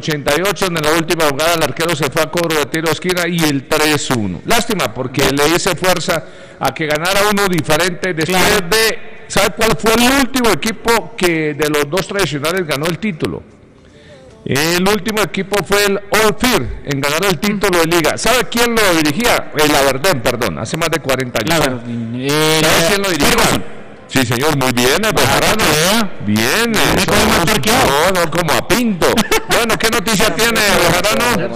88, en la última jugada el arquero se fue a cobro de tiro de esquina y el 3-1. Lástima, porque le hice fuerza a que ganara uno diferente después de... ¿Sabe cuál fue el último equipo que de los dos tradicionales ganó el título? El último equipo fue el All Firm en ganar el título de liga. ¿Sabe quién lo dirigía? El Aberdeen, perdón, hace más de 40 años. ¿Sabe quién lo dirigía? Sí, señor, muy bien, Bejarano. Bien, no, como a Pinto. Bueno, ¿qué noticia tiene, Bejarano?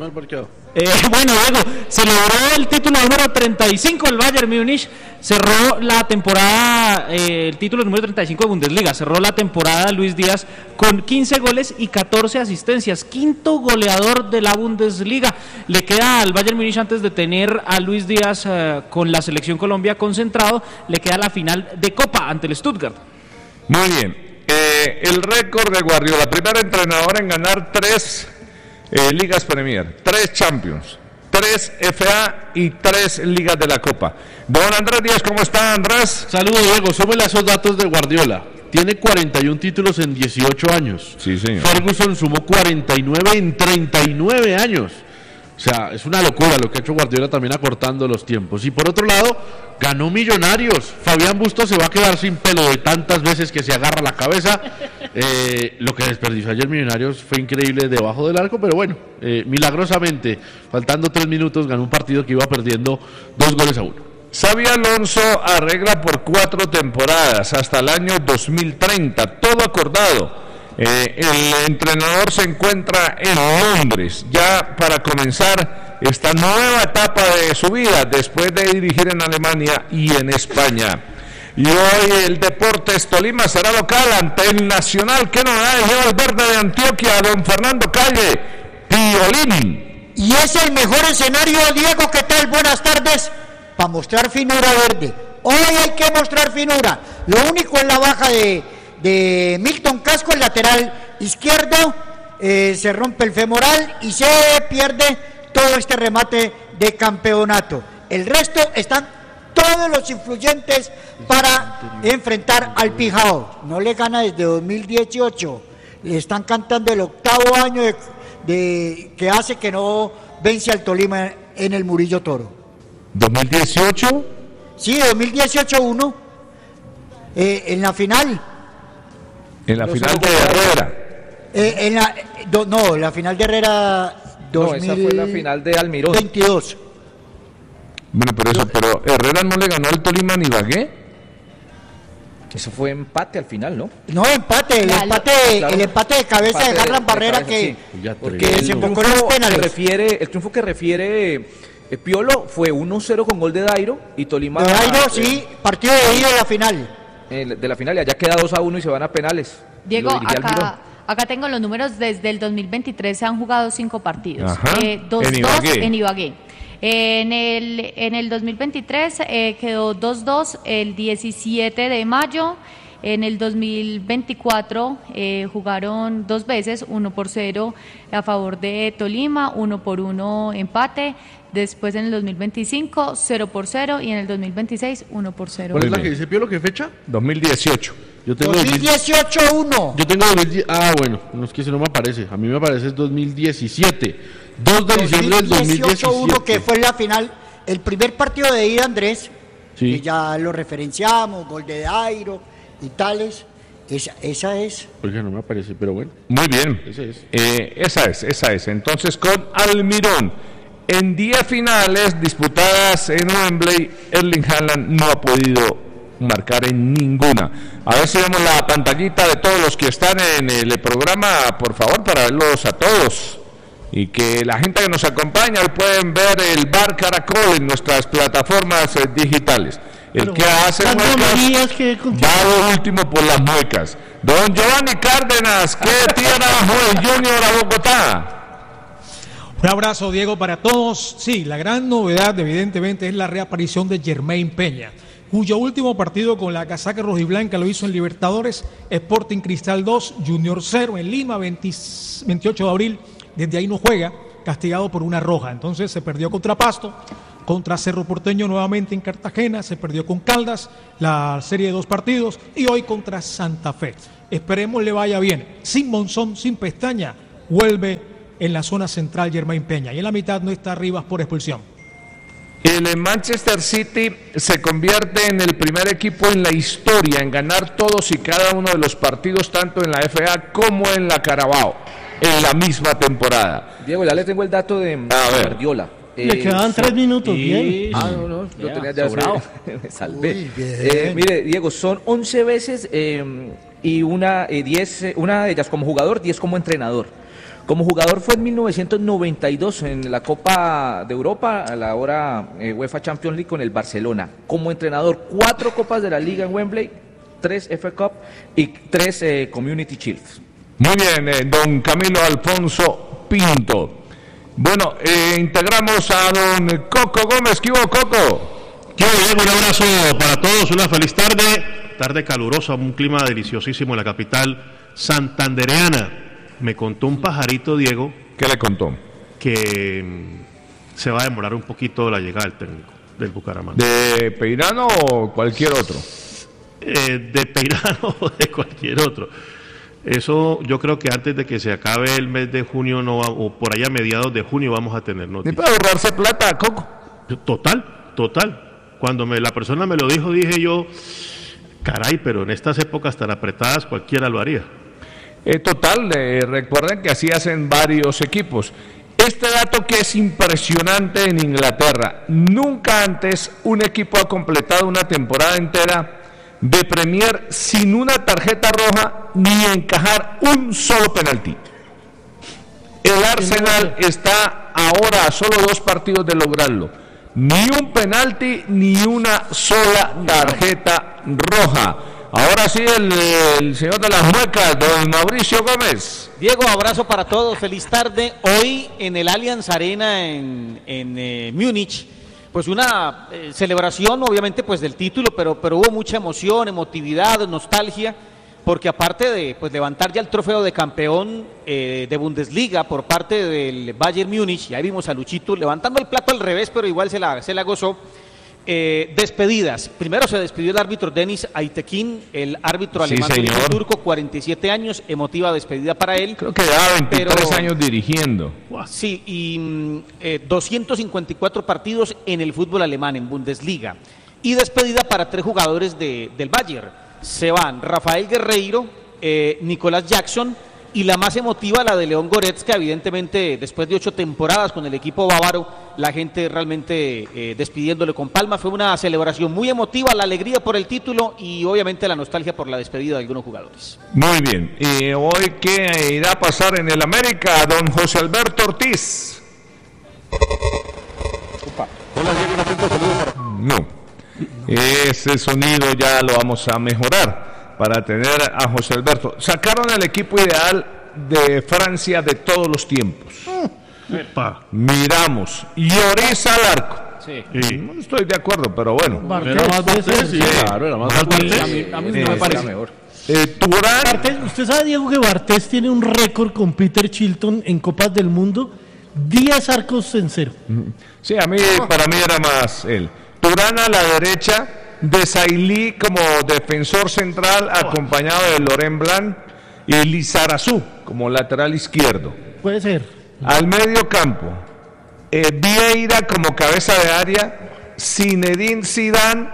Bueno, Diego, se logró el título número 35 del Bayern Múnich, cerró la temporada, el título número 35 de Bundesliga, cerró la temporada Luis Díaz con 15 goles y 14 asistencias, quinto goleador de la Bundesliga. Le queda al Bayern Múnich, antes de tener a Luis Díaz con la selección Colombia concentrado, le queda la final de Copa ante el Stuttgart. Muy bien. El récord de Guardiola, primer entrenador en ganar 3 Ligas Premier, 3 Champions, 3 FA y 3 Ligas de la Copa. Don Andrés Díaz, ¿cómo está, Andrés? Saludos, Diego. Súmele esos datos de Guardiola. Tiene 41 títulos en 18 años. Sí, señor. Ferguson sumó 49 en 39 años. O sea, es una locura lo que ha hecho Guardiola, también acortando los tiempos. Y por otro lado, ganó Millonarios. Fabián Bustos se va a quedar sin pelo de tantas veces que se agarra la cabeza. Lo que desperdició ayer Millonarios fue increíble debajo del arco, pero bueno, milagrosamente, faltando 3 minutos, ganó un partido que iba perdiendo 2-1. Xabi Alonso arregla por 4 temporadas hasta el año 2030, todo acordado. El entrenador se encuentra en Londres ya para comenzar esta nueva etapa de su vida después de dirigir en Alemania y en España. Y hoy el Deportes Tolima será local ante el Nacional. ¿Qué novedades lleva el verde de Antioquia, don Fernando Calle? Piolín. Y es el mejor escenario, Diego. ¿Qué tal? Buenas tardes. Para mostrar finura verde. Hoy hay que mostrar finura. Lo único es la baja de Milton Casco, el lateral izquierdo, se rompe el femoral y se pierde todo este remate de campeonato. El resto están todos los influyentes para enfrentar al Pijao. No le gana desde 2018. Le están cantando el 8º año de que hace que no vence al Tolima en el Murillo Toro. ¿2018? Sí, 2018-1. En la final. En la final de Herrera. La final de Herrera 2000, esa fue la final de Almirón 22. Bueno, pero Herrera no le ganó al Tolima ni Ibagué. Eso fue empate al final, ¿no? No, empate, el empate de cabeza de Garran Barrera que se enfocó en los penales. El triunfo que refiere Piolo fue 1-0 con gol de Dairo y Tolima. De Dairo, sí, partido de ida de la final. De la final, y allá queda 2-1 y se van a penales. Diego, acá tengo los números. Desde el 2023 se han jugado 5 partidos. 2-2 en Ibagué. En el 2023 quedó 2-2 el 17 de mayo. En el 2024 jugaron 2 veces, 1-0 a favor de Tolima, 1-1 empate. Después en el 2025, 0-0, y en el 2026, 1-0. ¿Cuál es la que dice Piolo? ¿Qué fecha? 2018. Yo tengo 2018-1. Yo tengo 2010. Bueno, no es que si no me aparece. A mí me aparece es 2017. 2 de diciembre del 2017. 2018-1, que fue la final, el primer partido de ida, Andrés, sí, que ya lo referenciamos, gol de Dairo y tales. Esa es. Oiga, no me aparece, pero bueno. Muy bien. Esa es. Entonces, con Almirón. En 10 finales disputadas en Wembley, Erling Haaland no ha podido marcar en ninguna. A ver si vemos la pantallita de todos los que están en el programa, por favor, para verlos a todos. Y que la gente que nos acompaña pueden ver el Bar Caracol en nuestras plataformas digitales. El que hace muecas va de último por las muecas. Don Giovanni Cárdenas, ¿qué tierra bajó el Junior a Bogotá? Un abrazo, Diego, para todos. Sí, la gran novedad evidentemente es la reaparición de Jermaine Peña, cuyo último partido con la casaca rojiblanca lo hizo en Libertadores, Sporting Cristal 2, Junior 0 en Lima, 28 de abril. Desde ahí no juega, castigado por una roja. Entonces se perdió contra Pasto, contra Cerro Porteño nuevamente en Cartagena, se perdió con Caldas, la serie de 2 partidos, y hoy contra Santa Fe. Esperemos le vaya bien, sin Monzón, sin Pestaña. vuelve en la zona central Germain Peña. Y en la mitad no está Rivas por expulsión. El Manchester City se convierte en el primer equipo en la historia en ganar todos y cada uno de los partidos, tanto en la FA como en la Carabao, en la misma temporada. Diego, ya le tengo el dato de Guardiola. Le quedaban 3 minutos, bien. No, lo tenía ya sobrado. Me salvé. Mire, Diego, son 11 veces y una de ellas como jugador, 10 como entrenador. Como jugador fue en 1992 en la Copa de Europa, a la hora UEFA Champions League con el Barcelona. Como entrenador, 4 Copas de la Liga en Wembley, 3 FA Cup y 3 Community Shield. Muy bien, don Camilo Alfonso Pinto. Bueno, integramos a don Coco Gómez. ¿Qué hubo, Coco? ¿Qué hubo, Diego? Un abrazo para todos, una feliz tarde calurosa, un clima deliciosísimo en la capital santandereana. Me contó un pajarito, Diego. ¿Qué le contó? Que se va a demorar un poquito la llegada del técnico del Bucaramanga. ¿De Peirano o cualquier otro? De Peirano o de cualquier otro. Eso yo creo que antes de que se acabe el mes de junio o por allá a mediados de junio vamos a tener noticias. ¿Ni para ahorrarse plata, Coco? Total. Cuando la persona me lo dijo, dije yo, caray, pero en estas épocas tan apretadas cualquiera lo haría. Recuerden que así hacen varios equipos. Este dato que es impresionante en Inglaterra, nunca antes un equipo ha completado una temporada entera de Premier sin una tarjeta roja ni encajar un solo penalti. El Arsenal está ahora a solo 2 partidos de lograrlo. Ni un penalti ni una sola tarjeta roja. Ahora sí, el señor de las muecas, don Mauricio Gómez. Diego, abrazo para todos, feliz tarde. Hoy en el Allianz Arena en Múnich, pues una celebración obviamente pues del título, pero hubo mucha emoción, emotividad, nostalgia, porque aparte de pues levantar ya el trofeo de campeón de Bundesliga por parte del Bayern Múnich, ya vimos a Luchito levantando el plato al revés, pero igual se la gozó. Despedidas. Primero se despidió el árbitro Deniz Aytekin, el árbitro alemán turco, 47 años, emotiva despedida para él. Creo que lleva 23 años dirigiendo. Sí, y 254 partidos en el fútbol alemán, en Bundesliga. Y despedida para 3 jugadores del Bayern. Se van Rafael Guerreiro, Nicolás Jackson, y la más emotiva, la de León Goretzka, evidentemente después de 8 temporadas con el equipo bávaro, la gente realmente despidiéndole con palmas. Fue una celebración muy emotiva, la alegría por el título y obviamente la nostalgia por la despedida de algunos jugadores. Muy bien, y hoy ¿qué irá a pasar en el América, don José Alberto Ortiz? Hola, Diego, un atento saludo. No, ese sonido ya lo vamos a mejorar para tener a José Alberto. Sacaron el equipo ideal de Francia de todos los tiempos. Miramos. Lloris al arco. Sí. No estoy de acuerdo, pero bueno. Era más Bartés, sí, claro, era más Bartés. A mí no me parece mejor. Turán. ¿Usted sabe, Diego, que Bartés tiene un récord con Peter Shilton en Copas del Mundo? 10 arcos en 0. Sí, para mí era más él. Turán a la derecha, Desailly como defensor central, acompañado de Laurent Blanc, y Lizarazu como lateral izquierdo. Puede ser. Al medio campo, Vieira como cabeza de área, Zinedine Zidane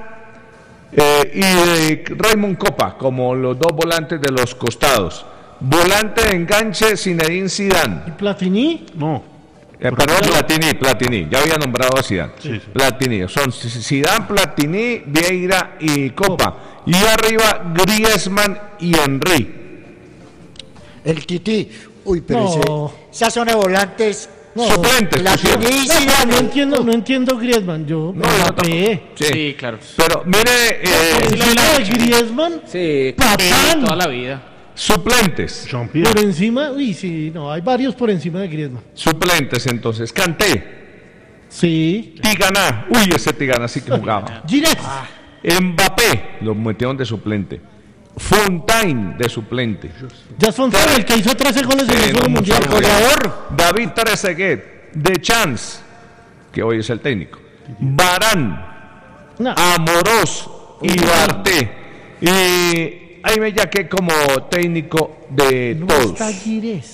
y Raymond Kopa como los 2 volantes de los costados. Volante de enganche, Zinedine Zidane. ¿Y Platini? No. Perdón, Platini, ya había nombrado a Zidane. Sí. Platini, son Zidane, Platini, Vieira y Kopa. Y arriba Griezmann y Henry. El Tití. Uy, pero esas son de volantes. Suplentes. No entiendo Griezmann. Sí, claro. Pero mire, Griezmann, sí, toda la vida. Suplentes. Por encima, hay varios por encima de Griezmann. Suplentes, entonces. Kanté. Sí. Tigana. Ese Tigana sí que jugaba. Giroud. Mbappé, lo metieron de suplente. Fontaine de suplente. Jas Fontaine, el que hizo 13 goles en el Juego Mundial. Goleador. David Trezeguet. De Chance, que hoy es el técnico. Varane. Amorós y Barté. Y ahí me yaqué como técnico de todos. Está Girés.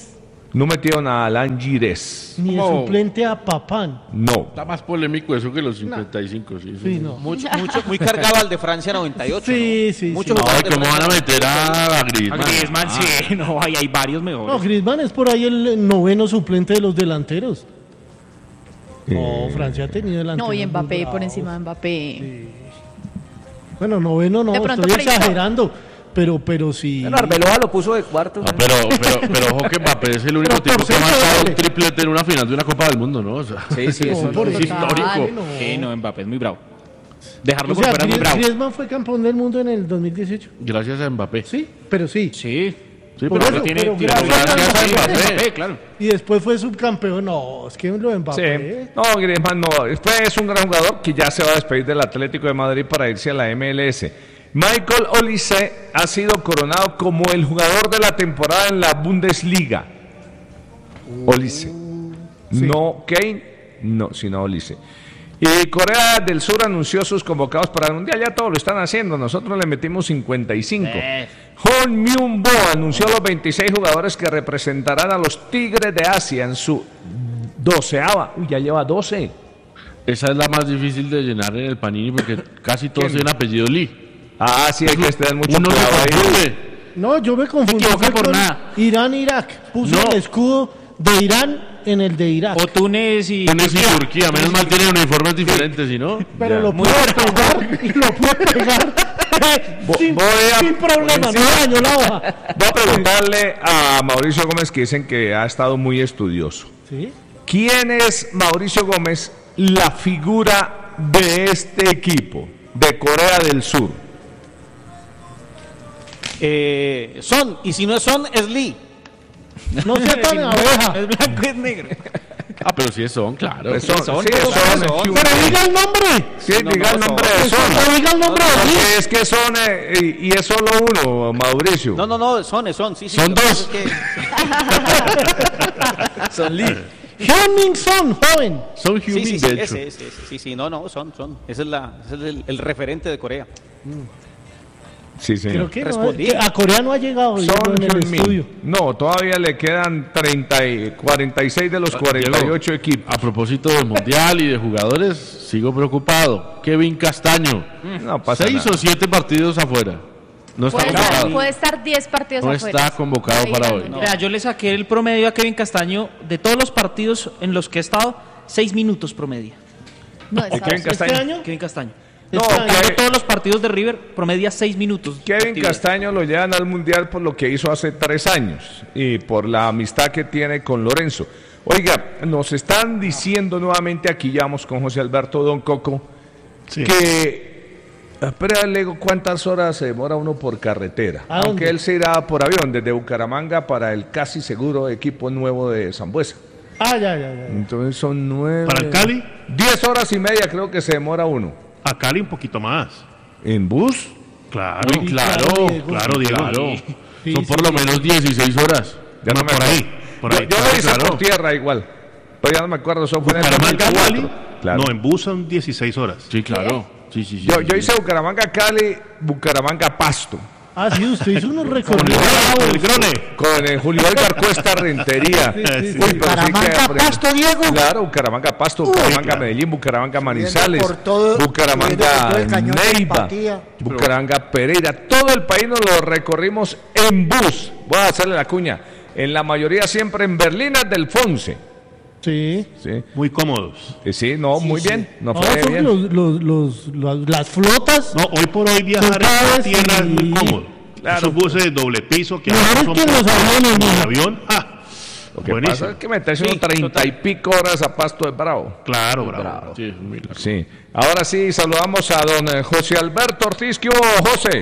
No metieron a Alan Gires. Ni de suplente a Papán. No. Está más polémico eso que los 55. No. Sí, no. Muy cargado al de Francia 98. Sí. Mucho No, ¿cómo van a meter a Griezmann? A Griezmann, sí, no, hay varios mejores. No, Griezmann es por ahí el noveno suplente de los delanteros. No, Francia ha tenido delanteros. No, y Mbappé muy por bravos. encima de Mbappé. Sí. Bueno, noveno no, De pronto estoy por ahí exagerando. Pero sí. Bueno, Arbeloa lo puso de cuarto. Ah, pero ojo que Mbappé es el único Pero tipo por que ha marcado centro, un triplete en una final de una Copa del Mundo, ¿no? O sea, Sí, eso No, por es histórico. no. Sí, no, Mbappé es muy bravo. Dejarlo O por sea, fuera es muy bravo. Griezmann fue campeón del mundo en el 2018. Gracias a Mbappé. Sí, pero sí. Sí, Sí, Por pero eso, tiene pero gracias gracias a a Mbappé. Mbappé, claro. Y después fue subcampeón. No, es que lo de Sí. Mbappé. No, Griezmann no. Este es un gran jugador que ya se va a despedir del Atlético de Madrid para irse a la MLS. Michael Olise ha sido coronado como el jugador de la temporada en la Bundesliga. Olise. No Kane, no, sino Olise. Y Corea del Sur anunció sus convocados para el Mundial. Ya todos lo están haciendo. Nosotros le metimos 55. Hong Myung-bo anunció los 26 jugadores que representarán a los Tigres de Asia en su 12ª. Uy, ya lleva 12. Esa es la más difícil de llenar en el Panini porque casi todos tienen apellido Lee. Ah, sí, hay que tener mucho Uno cuidado se ahí. confunde. No, yo me confundí. equivoca fue por con nada. Irán-Irak. Puso No. el escudo de Irán en el de Irak. O Túnez y Túnez y Turquía, menos mal tienen uniformes diferentes, ¿sí no? Pero Ya. lo puedo pegar y lo puedo pegar sin, voy a- sin problema. No daño la hoja. Voy a preguntarle a Mauricio Gómez, que dicen que ha estado muy estudioso. ¿Sí? ¿Quién es, Mauricio Gómez, la figura de este equipo de Corea del Sur? Son, y si no es Son, es Lee. No sea tan abeja. es blanco y es negro. Ah, pero sí son, claro. Son, sí, Son, Son, son. Pero diga el nombre. Sí, diga el nombre de Son. Pero diga el nombre de Porque Lee. es que Son, y es solo uno, Mauricio. No, Son, sí. Son lo que dos. pasa es Son Lee. Heung-min Son, joven. Son que- Heung-min, sí, de hecho. sí, no, Son. Ese es el referente de Corea. Sí, señor. Creo que no, Respondí. a Corea no ha llegado Diego, Son en el Heung-min. estudio. No, todavía le quedan 46 de los 48 equipos. A propósito del Mundial y de jugadores, sigo preocupado. Kevin Castaño. No pasa 6 nada. o 7 partidos afuera. No está convocado. Puede estar 10 partidos No afuera. está convocado Ahí para en hoy. el No. Vea, yo le saqué el promedio a Kevin Castaño de todos los partidos en los que ha estado, 6 minutos promedio. No, ¿Y Kevin está- ¿Este Castaño? año? Kevin Castaño. No, Este año. que- De todos los partidos de River, promedia 6 minutos. Kevin Actividad. Castaño lo llevan al Mundial por lo que hizo hace 3 años y por la amistad que tiene con Lorenzo. Oiga, nos están diciendo nuevamente, aquí ya vamos con José Alberto Don Coco, que, espera, Lego, ¿cuántas horas se demora uno por carretera? ¿A Aunque dónde? él se irá por avión desde Bucaramanga para el casi seguro equipo nuevo de Sambuesa. Ah, ya. Entonces son 9... Para el Cali, 10 horas y media creo que se demora uno. a Cali un poquito más. ¿En bus? Claro, Uy, claro, claro, Diego. claro. Sí, Son por sí. lo menos 16 horas. Ya no me por acuerdo. ahí, por ahí. Yo lo hice claro. por tierra igual. Pero ya no me acuerdo, eso fue en el Bucaramanga, 2004. Cali. Claro. No, en bus son 16 horas. Sí, claro. Sí. Yo hice Bucaramanga-Cali, Bucaramanga-Pasto. Ah, sí, usted hizo unos Con recorridos. el Grone. Con Julio Edgar Cuesta Rentería. Sí, Uy, sí. pero sí que Bucaramanga, aprendí. Pasto, Diego. Claro, Bucaramanga-Pasto, Bucaramanga-Medellín, Bucaramanga-Manizales, por todo- subiendo por todo el cañón de Bucaramanga-Neiva, Empatía. Bucaramanga-Pereira. Todo el país nos lo recorrimos en bus. Voy a hacerle la cuña. En la mayoría siempre en Berlinas del Fonse. Sí. Sí, Muy cómodos. sí, no, muy bien. Nos Ahora fue son bien. las flotas. No, hoy por hoy viajar Tocadas en tierra es muy y- cómodo. Claro. Esos buses de doble piso que Mejor ahora que los aviones, como el mijo. avión. Lo que buenísimo. pasa es que meterse unos 30 y pico horas a Pasto es bravo. Claro, bravo. Sí, es muy largo. Sí. Ahora sí, saludamos a don José Alberto Ortiz. ¿Qué hubo, José?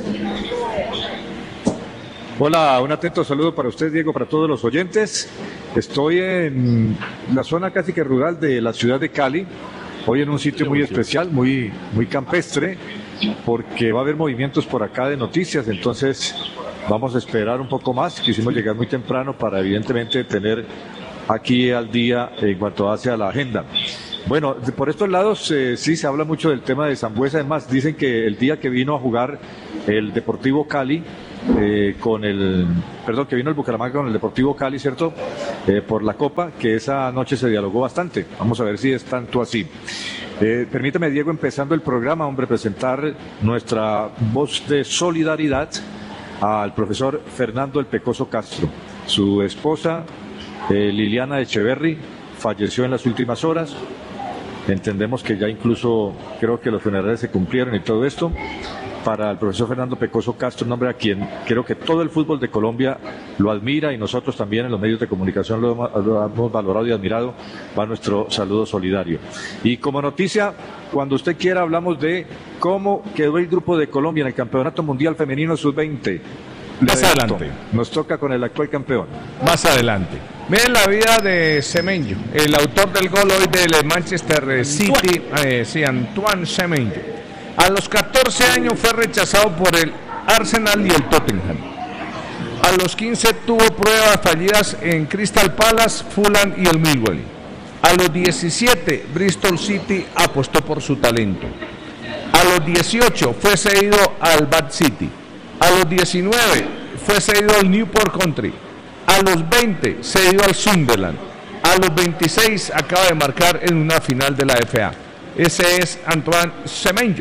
Hola, un atento saludo para usted, Diego, para todos los oyentes. Estoy en la zona casi que rural de la ciudad de Cali, hoy en un sitio muy especial, muy campestre, porque va a haber movimientos por acá de noticias, entonces vamos a esperar un poco más. Quisimos llegar muy temprano para evidentemente tener aquí al día en cuanto hace a la agenda. Bueno, por estos lados sí se habla mucho del tema de Sambuesa, además dicen que el día que vino a jugar el Deportivo Cali que vino el Bucaramanga con el Deportivo Cali, ¿cierto? Por la Copa, que esa noche se dialogó bastante. Vamos a ver si es tanto así. Permítame, Diego, empezando el programa, presentar nuestra voz de solidaridad al profesor Fernando El Pecoso Castro. Su esposa, Liliana Echeverry, falleció en las últimas horas. Entendemos que ya incluso creo que los funerales se cumplieron y todo esto. Para el profesor Fernando Pecoso Castro, un hombre a quien creo que todo el fútbol de Colombia lo admira y nosotros también en los medios de comunicación lo hemos valorado y admirado, va nuestro saludo solidario. Y como noticia, cuando usted quiera, hablamos de cómo quedó el grupo de Colombia en el Campeonato Mundial Femenino Sub-20. Más adelante. Nos toca con el actual campeón. Más adelante. Miren la vida de Semenyo, el autor del gol hoy del Manchester City, Antoine Semenyo. A los 14 años fue rechazado por el Arsenal y el Tottenham. A los 15 tuvo pruebas fallidas en Crystal Palace, Fulham y el Millwall. A los 17 Bristol City apostó por su talento. A los 18 fue cedido al Bath City. A los 19 fue cedido al Newport Country. A los 20 cedido al Sunderland. A los 26 acaba de marcar en una final de la FA. Ese es Antoine Semenyo.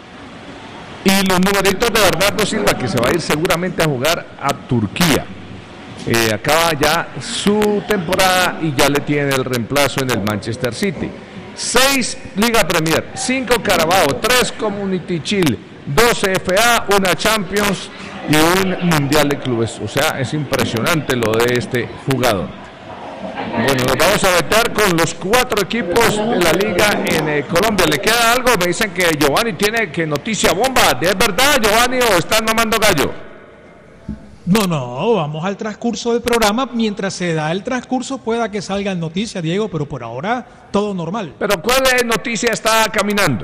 Y los numeritos de Bernardo Silva, que se va a ir seguramente a jugar a Turquía. Acaba ya su temporada y ya le tiene el reemplazo en el Manchester City. 6 Liga Premier, 5 Carabao, 3 Community Shield, 12 FA, 1 Champions y un Mundial de Clubes. O sea, es impresionante lo de este jugador. Bueno, nos vamos a meter con los 4 equipos de la liga en Colombia. ¿Le queda algo? Me dicen que Giovanni tiene que noticia bomba. ¿Es verdad, Giovanni, o están mamando gallo? No, vamos al transcurso del programa. Mientras se da el transcurso, pueda que salgan noticias, Diego, pero por ahora todo normal. ¿Pero cuál noticia está caminando?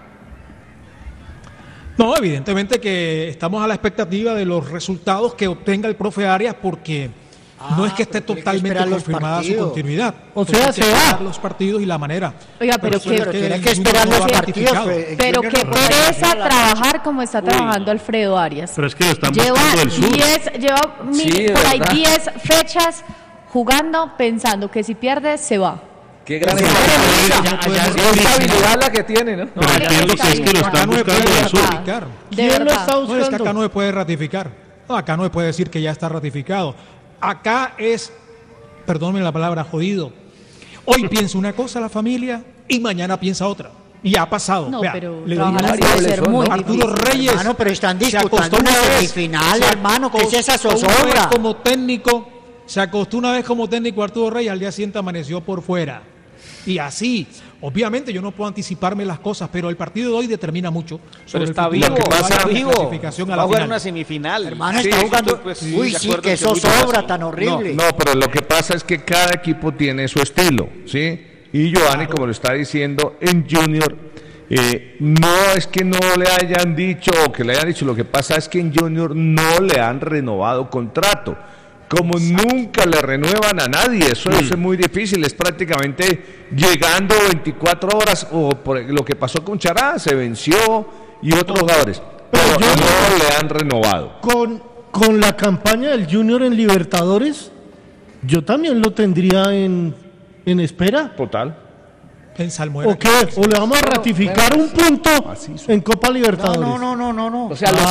No, evidentemente que estamos a la expectativa de los resultados que obtenga el profe Arias, porque no es que esté totalmente confirmada su continuidad. O sea, se da los partidos y la manera. Oiga, pero tiene que esperar los partidos. Pero qué pereza trabajar como está trabajando Alfredo Arias. Pero es que lo están buscando del sur. Lleva por ahí 10 fechas jugando pensando que si pierde se va. Qué gran estabilidad la que tiene, ¿no? Pero entiendo que es que lo están buscando del sur. ¿Quién lo está buscando? No, es que acá no se puede ratificar. No, acá no se puede decir que ya está ratificado. Acá es, perdónenme la palabra, jodido. Hoy piensa una cosa la familia y mañana piensa otra. Y ha pasado. No, vea, pero le doy Arturo Reyes. Hermano, pero están disputando una semifinal, hermano, que es esa zozobra. Como técnico, se acostó una vez como técnico Arturo Reyes, al día siguiente amaneció por fuera. Y así, obviamente yo no puedo anticiparme las cosas, pero el partido de hoy determina mucho. Pero está vivo, va a jugar una semifinal. Hermano, está jugando. Uy, sí, que eso sobra tan horrible. No, pero lo que pasa es que cada equipo tiene su estilo, ¿sí? Y Giovanni, como lo está diciendo, en Junior, no es que no le hayan dicho o que le hayan dicho, lo que pasa es que en Junior no le han renovado contrato. Como nunca le renuevan a nadie, eso es muy difícil, es prácticamente llegando 24 horas, o por lo que pasó con Chará, se venció, y otros jugadores, pero no le han renovado. Con la campaña del Junior en Libertadores, yo también lo tendría en espera. Total. En Salmuera. ¿O qué? ¿O le vamos a ratificar un punto en Copa Libertadores? No. O sea, los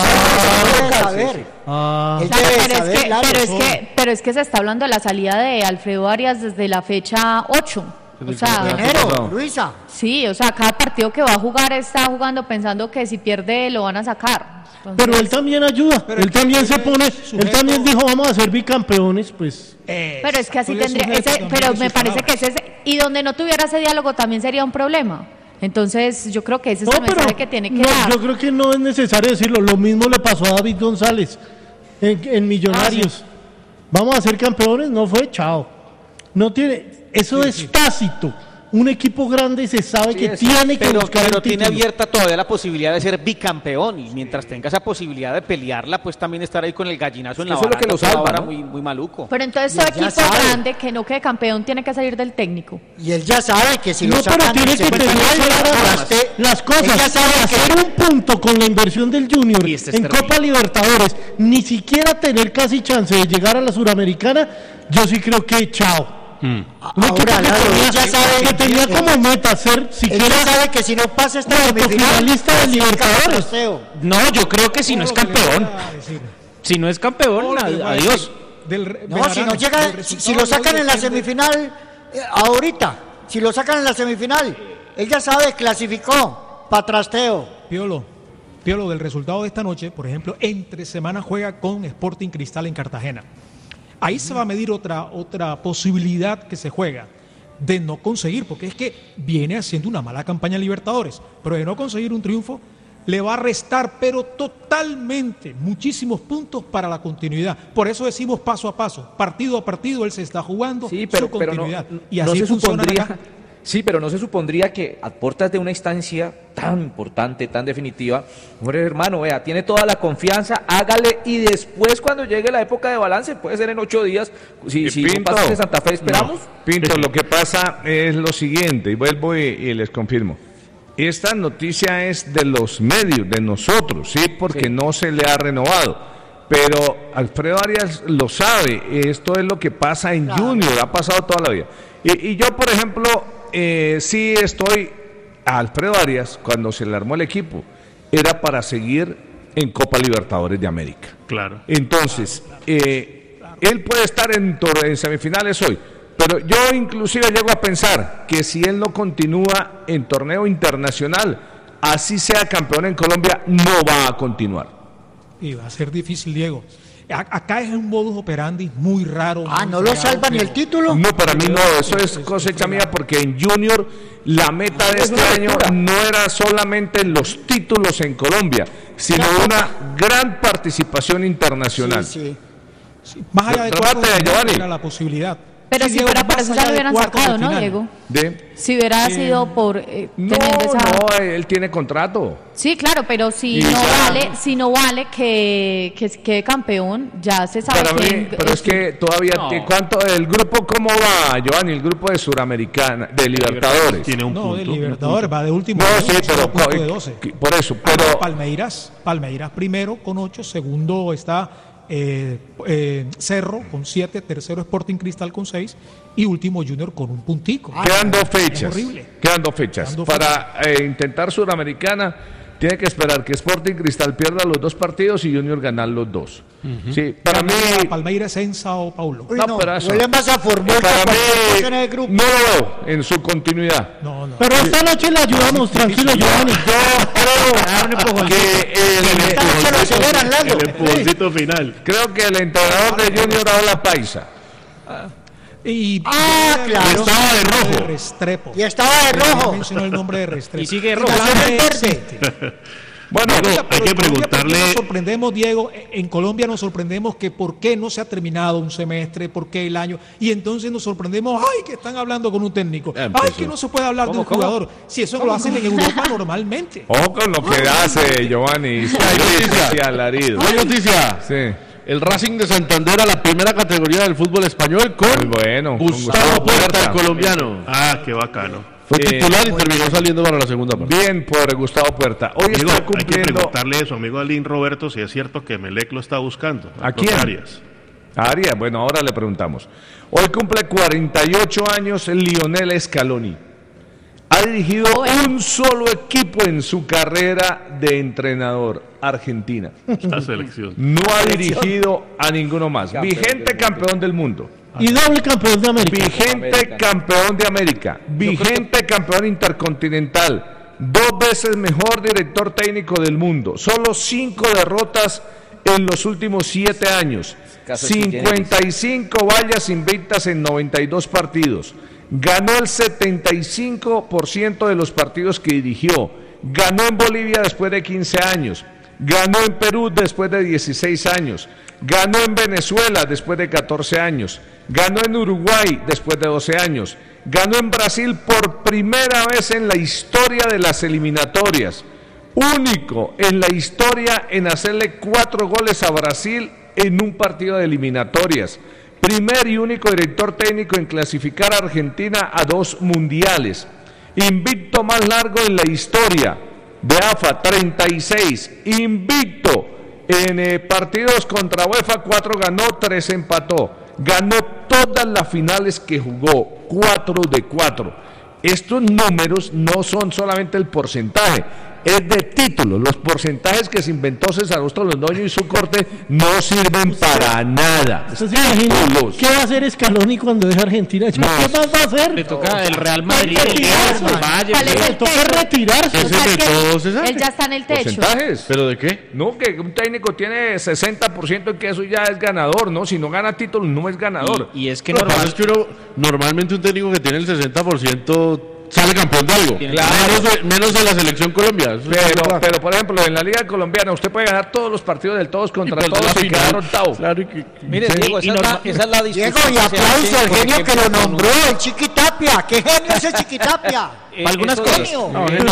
pero es que se está hablando de la salida de Alfredo Arias desde la fecha 8. O sea, enero, Luisa. Sí, o sea, cada partido que va a jugar está jugando pensando que si pierde lo van a sacar. Entonces, pero él también ayuda, él también se pone, él también dijo vamos a ser bicampeones, pues. Pero es que así tendría, pero me parece que ese, y donde no tuviera ese diálogo también sería un problema. Entonces yo creo que ese es el mensaje que tiene que dar. Yo creo que no es necesario decirlo, lo mismo le pasó a David González en Millonarios. Sí. Vamos a ser campeones, no fue, chao. No tiene, eso es tácito. un equipo grande se sabe que tiene que buscar el pero tiene título. abierta todavía la posibilidad de ser bicampeón, y mientras tenga esa posibilidad de pelearla, pues también estar ahí con el gallinazo en la Eso es lo que lo salva, ahora ¿no? muy maluco. Pero entonces todo equipo grande que no quede campeón tiene que salir del técnico. Y él ya sabe que si No, lo pero sacan tiene se que vuelve tener a claras las cosas. Él ya sabe que Hacer un punto con la inversión del Junior Y este es en terrible. Copa Libertadores, ni siquiera tener casi chance de llegar a la Suramericana, yo sí creo que chao. ahora él ya sabe que tenía como meta ser él siquiera ya sabe que si no pasa esta finalista de Libertadores. No, yo creo que si no es campeón. Si no es campeón, adiós. No, si no llega, si lo sacan en la semifinal, ahorita, si lo sacan en la semifinal, él ya sabe, clasificó, para trasteo. Piolo, del resultado de esta noche, por ejemplo, entre semana juega con Sporting Cristal en Cartagena. Ahí se va a medir otra posibilidad que se juega de no conseguir, porque es que viene haciendo una mala campaña en Libertadores, pero de no conseguir un triunfo le va a restar, pero totalmente, muchísimos puntos para la continuidad. Por eso decimos paso a paso, partido a partido, él se está jugando su continuidad. Y así se funciona supondría, acá. sí, pero no se supondría que a puertas de una instancia tan importante, tan definitiva, hombre, hermano, vea, tiene toda la confianza, hágale, y después cuando llegue la época de balance, puede ser en 8 días, si no pasa de Santa Fe, esperamos. Pinto, lo que pasa es lo siguiente, y vuelvo y les confirmo. Esta noticia es de los medios, de nosotros, ¿sí? Porque no se le ha renovado. Pero Alfredo Arias lo sabe, esto es lo que pasa en Junior, ha pasado toda la vida. Y yo, por ejemplo, sí estoy a Alfredo Arias, cuando se le armó el equipo, era para seguir en Copa Libertadores de América. Claro. Entonces, él puede estar en semifinales hoy, pero yo inclusive llego a pensar que si él no continúa en torneo internacional, así sea campeón en Colombia, no va a continuar. Y va a ser difícil, Diego. Acá es un modus operandi muy raro. ¿No lo salva ni el título? No, para mí no, eso es cosecha mía, porque en Junior la meta de este año no era solamente los títulos en Colombia, sino una gran participación internacional. Sí. Más allá de Remate, Giovanni. era la posibilidad. Pero Sí, si Diego, fuera por más eso allá ya lo de hubieran cuartos de sacado, ¿no, final. Diego? ¿De? Si hubiera sido por No, teniendo esa... no, él tiene contrato. Sí, claro, pero si Y no ya. vale, que quede campeón, ya se sabe Para que mí, pero es que todavía, ¿cuánto? ¿El grupo cómo va, Giovanni? El grupo de Suramericana, de Libertadores. Tiene un No, punto. de Libertadores, va de último. No, de sí, 12, pero está a punto de 12. por eso, pero Palmeiras primero con 8, segundo está Cerro con 7, tercero Sporting Cristal con 6 y último Junior con un puntico. quedan 2 Es fechas. horrible. Quedan 2 fechas. Quedan dos Para intentar Suramericana, tiene que esperar que Sporting Cristal pierda los 2 partidos y Junior ganar los 2. Sí, para mí, Palmeiras en Sao Paulo. Uy, no, no, pero eso- huele más a Formosa para cualquier cosa en el mí grupo. no lo veo en su continuidad. No. Pero esta noche le ayudamos, tranquilo, Giovanni. Esta noche lo aceleran, Lalo. El empujoncito final. Creo que el entrenador de Junior habla paisa. Y claro. estaba de rojo. Restrepo. Y estaba de rojo. Mencionó el nombre de Restrepo. Y sigue rojo. Nació en el verde. Existe. Bueno, Diego, hay que preguntarle. Nos sorprendemos, Diego, en Colombia nos sorprendemos que por qué no se ha terminado un semestre, por qué el año, y entonces nos sorprendemos, ay, que están hablando con un técnico, ay, que no se puede hablar de un jugador, si eso lo hacen en Europa normalmente. ojo con lo que hace Giovanni. noticia. Y alarido. Hay noticia. Sí. El Racing de Santander a la primera categoría del fútbol español con Muy bueno, con Gustavo Gustavo Puerta, Puerta. el colombiano. Ah, qué bacano. Fue titular y terminó saliendo para la segunda parte. Bien por Gustavo Puerta. Hoy Diego, está hay que cumpliendo preguntarle a su amigo Alín Roberto si es cierto que Melec lo está buscando. ¿A quién? Arias. a Arias. Bueno, ahora le preguntamos. Hoy cumple 48 años el Lionel Scaloni. Ha dirigido un solo equipo en su carrera de entrenador, Argentina. Esta selección. No ha dirigido a ninguno más. Vigente campeón del mundo. Y doble campeón de América. Vigente campeón de América. Vigente campeón intercontinental. 2 veces mejor director técnico del mundo. Solo 5 derrotas en los últimos 7 años. 55 vallas invictas en 92 partidos. Ganó el 75% de los partidos que dirigió. Ganó en Bolivia después de 15 años. ganó en Perú después de 16 años, ganó en Venezuela después de 14 años, ganó en Uruguay después de 12 años, ganó en Brasil por primera vez en la historia de las eliminatorias, único en la historia en hacerle 4 goles a Brasil en un partido de eliminatorias, primer y único director técnico en clasificar a Argentina a 2 mundiales, invicto más largo en la historia de AFA, 36, invicto en partidos contra UEFA, 4 ganó, 3 empató, ganó todas las finales que jugó, 4 de 4. Estos números no son solamente el porcentaje, es de títulos. Los porcentajes que se inventó César Augusto Londoño y su corte no sirven para nada. ¿Usted se imagina qué va a hacer Scaloni cuando deje Argentina? ¿Qué más va a hacer? Le toca el Real Madrid, le toca retirarse. Él ya está en el techo. ¿Porcentajes? ¿Pero de qué? No, que un técnico tiene 60% en que eso ya es ganador, ¿no? Si no gana títulos no es ganador. Y es que normalmente un técnico que tiene el 60% sale campeón de algo. Claro. Menos de la selección Colombia. Pero por ejemplo, en la Liga Colombiana usted puede ganar todos los partidos del todos contra todos y quedar octavo. Claro, mire, Diego, esa es la discusión. Diego, y aplauso al genio que lo nombró, el Chiquitapia. ¿Qué genio es el Chiquitapia? Algunas cosas. Yo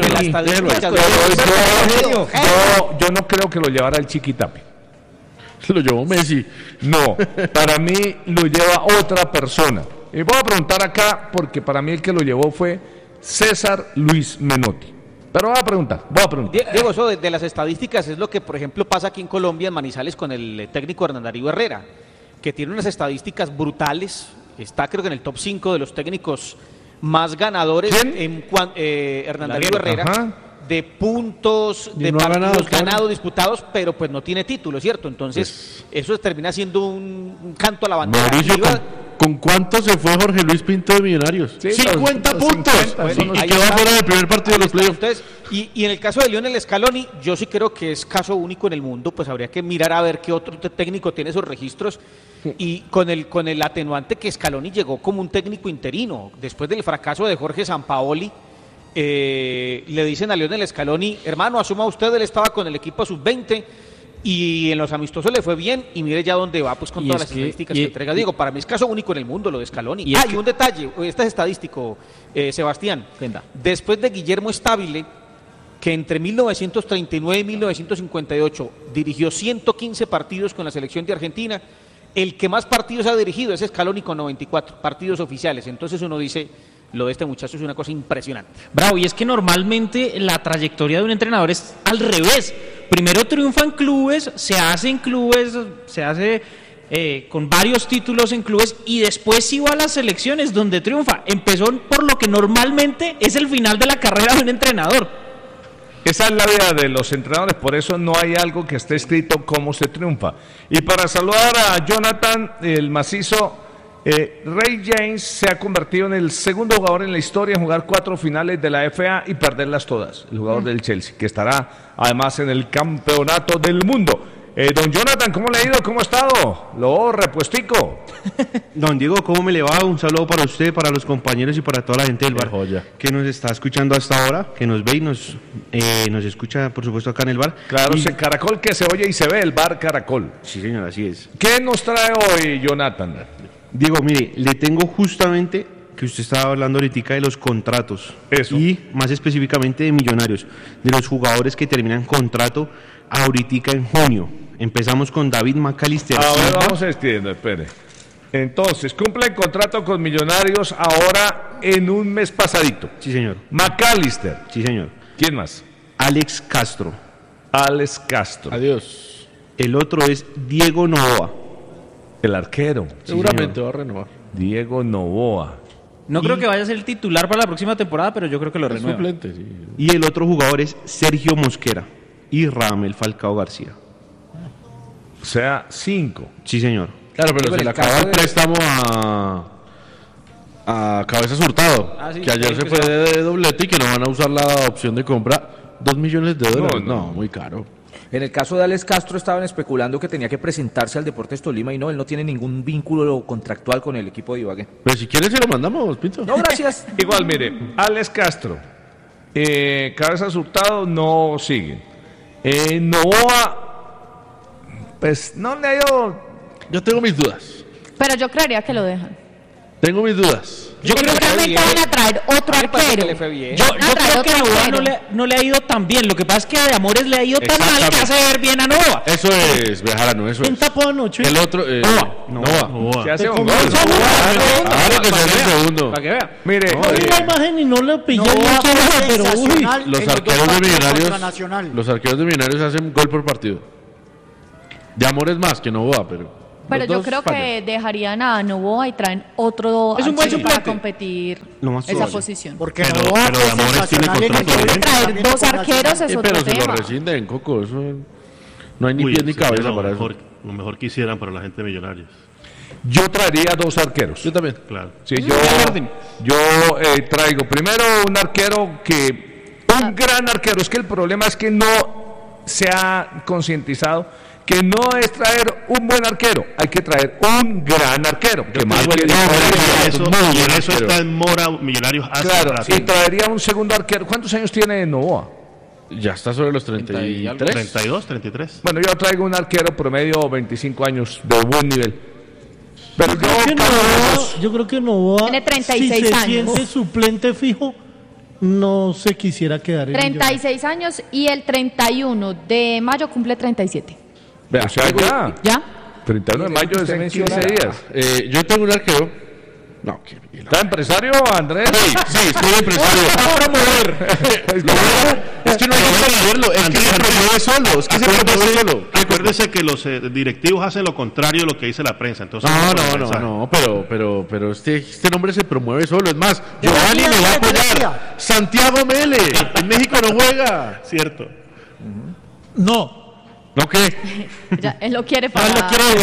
no creo que lo llevara el Chiquitapia. Lo llevó Messi. No, para mí lo lleva otra persona. Y voy a preguntar acá, porque para mí el que lo llevó fue César Luis Menotti. Pero voy a preguntar. Diego, eso de las estadísticas es lo que, por ejemplo, pasa aquí en Colombia, en Manizales, con el técnico Hernán Darío Herrera, que tiene unas estadísticas brutales. Está, creo que en el top 5 de los técnicos más ganadores. Hernán Darío Herrera. Ajá. De puntos, de partidos ganados, disputados, pero pues no tiene título, ¿cierto? Entonces, eso termina siendo un canto a la bandera. Mauricio, ¿con cuánto se fue Jorge Luis Pinto de Millonarios? Sí, 50 puntos. 50, y quedó fuera del primer partido de los playoffs. Y en el caso de Lionel Scaloni, yo sí creo que es caso único en el mundo, pues habría que mirar a ver qué otro técnico tiene esos registros. Y con el atenuante que Scaloni llegó como un técnico interino, después del fracaso de Jorge Sampaoli. Le dicen a Lionel Scaloni, hermano, asuma usted, él estaba con el equipo sub-20 y en los amistosos le fue bien y mire ya dónde va, pues con todas las estadísticas que entrega. Digo, para mí es caso único en el mundo lo de Scaloni. Y un detalle, este es estadístico, Sebastián. Después de Guillermo Stabile, que entre 1939 y 1958 dirigió 115 partidos con la selección de Argentina, el que más partidos ha dirigido es Scaloni con 94 partidos oficiales. Entonces uno dice, lo de este muchacho es una cosa impresionante. Bravo, y es que normalmente la trayectoria de un entrenador es al revés. Primero triunfa en clubes, se hace con varios títulos en clubes y después sí va a las selecciones donde triunfa. Empezó por lo que normalmente es el final de la carrera de un entrenador. Esa es la vida de los entrenadores, por eso no hay algo que esté escrito cómo se triunfa. Y para saludar a Jonathan, el macizo, Ray James se ha convertido en el segundo jugador en la historia en jugar 4 finales de la FA y perderlas todas. El jugador del Chelsea, que estará además en el campeonato del mundo. Don Jonathan, ¿cómo le ha ido? ¿Cómo ha estado? Lo repuestico. Don Diego, ¿cómo me le va? Un saludo para usted, para los compañeros y para toda la gente del bar que nos está escuchando hasta ahora, que nos ve y nos escucha, por supuesto, acá en el bar. Claro, Caracol que se oye y se ve, el bar Caracol. Sí, señor, así es. ¿Qué nos trae hoy, Jonathan? Diego, mire, le tengo justamente que usted estaba hablando ahorita de los contratos. Eso. Y más específicamente de Millonarios, de los jugadores que terminan contrato ahorita en junio. Empezamos con David McAllister. Ahora vamos extiendo, espere. Entonces, cumple el contrato con Millonarios ahora en un mes pasadito. Sí, señor. McAllister. Sí, señor. ¿Quién más? Alex Castro. Alex Castro. Adiós. El otro es Diego Novoa. El arquero. Seguramente va a renovar. Diego Novoa. No creo que vaya a ser el titular para la próxima temporada, pero yo creo que lo renueva. Suplente, sí. Y el otro jugador es Sergio Mosquera y Radamel Falcao García. O sea, 5. Sí, señor. Claro, pero se le acaba el préstamo a Cabezas Hurtado, sí, que ayer se fue de doblete y que no van a usar la opción de compra. $2 millones. No, muy caro. En el caso de Alex Castro estaban especulando que tenía que presentarse al Deportes Tolima y no, él no tiene ningún vínculo contractual con el equipo de Ibagué. Pero si quieres se lo mandamos, Pinto. No, gracias. Igual, mire, Alex Castro, Cabezas Hurtado no siguen. Novoa, pues no le ha ido. Yo tengo mis dudas. Pero yo creería que lo dejan. Tengo mis dudas. Yo creo que realmente van a traer otro arquero. Yo creo que a Novoa no le ha ido tan bien. Lo que pasa es que a De Amores le ha ido tan mal que hace ver bien a Novoa. Eso es, Bejarano, eso ¿Quién es. tapó anoche? El otro, Novoa. Se hace un gol. Ahora que se hace el segundo. Para que vea. Mire, No vi la imagen y no le pillé No, bien quién era, pero uy. sensacional Los en los arqueros dos de partidos Millonarios, contra Nacional. los arqueros de Millonarios hacen gol por partido. De Amores más que Novoa, pero. Pero los yo dos creo fallan. que dejarían a Novoa y traen otro Es un buen arquero para suplente. competir Lo más esa probable. posición. Porque Pero- Novoa pero fue de Amores tiene sensacional en el contrato gol. vigente. Traer También dos con arqueros Nacional. es Pero otro se lo tema. rescinden, Coco. Eso no hay ni Uy, pies ni sería cabeza lo para mejor, eso. lo mejor que hicieran para la gente de Millonarios. yo traería 2 arqueros. Yo también. Claro. Sí, yo traigo primero un arquero un gran arquero. Es que el problema es que no se ha concientizado que no es traer un buen arquero, hay que traer un gran arquero. Que más bien Y en eso está en mora Millonarios hace claro, rato. y traería un segundo arquero. ¿Cuántos años tiene Novoa? Ya está sobre los 33. 32, 33. Bueno, yo traigo un arquero promedio 25 años de buen nivel. Pero Yo creo que Novoa, Tiene 36 si se años. siente suplente fijo, no se quisiera quedar en 36 años y el 31 de mayo cumple 37. o sea, ya. ¿Ya? 31 de mayo es en 15 días. Yo tengo un arquero. No, que ¿Está empresario, Andrés? Sí, estoy empresario. Es que no hay que promoverlo, es que se promueve solo. Es que se promueve solo. Acuérdese que los directivos hacen lo contrario de lo que dice la prensa. Entonces, No, pero este nombre se promueve solo. Es más, Giovanni me va a apoyar. Santiago Mele, en México no juega. Cierto. No, ¿No qué? Ya, él lo quiere para...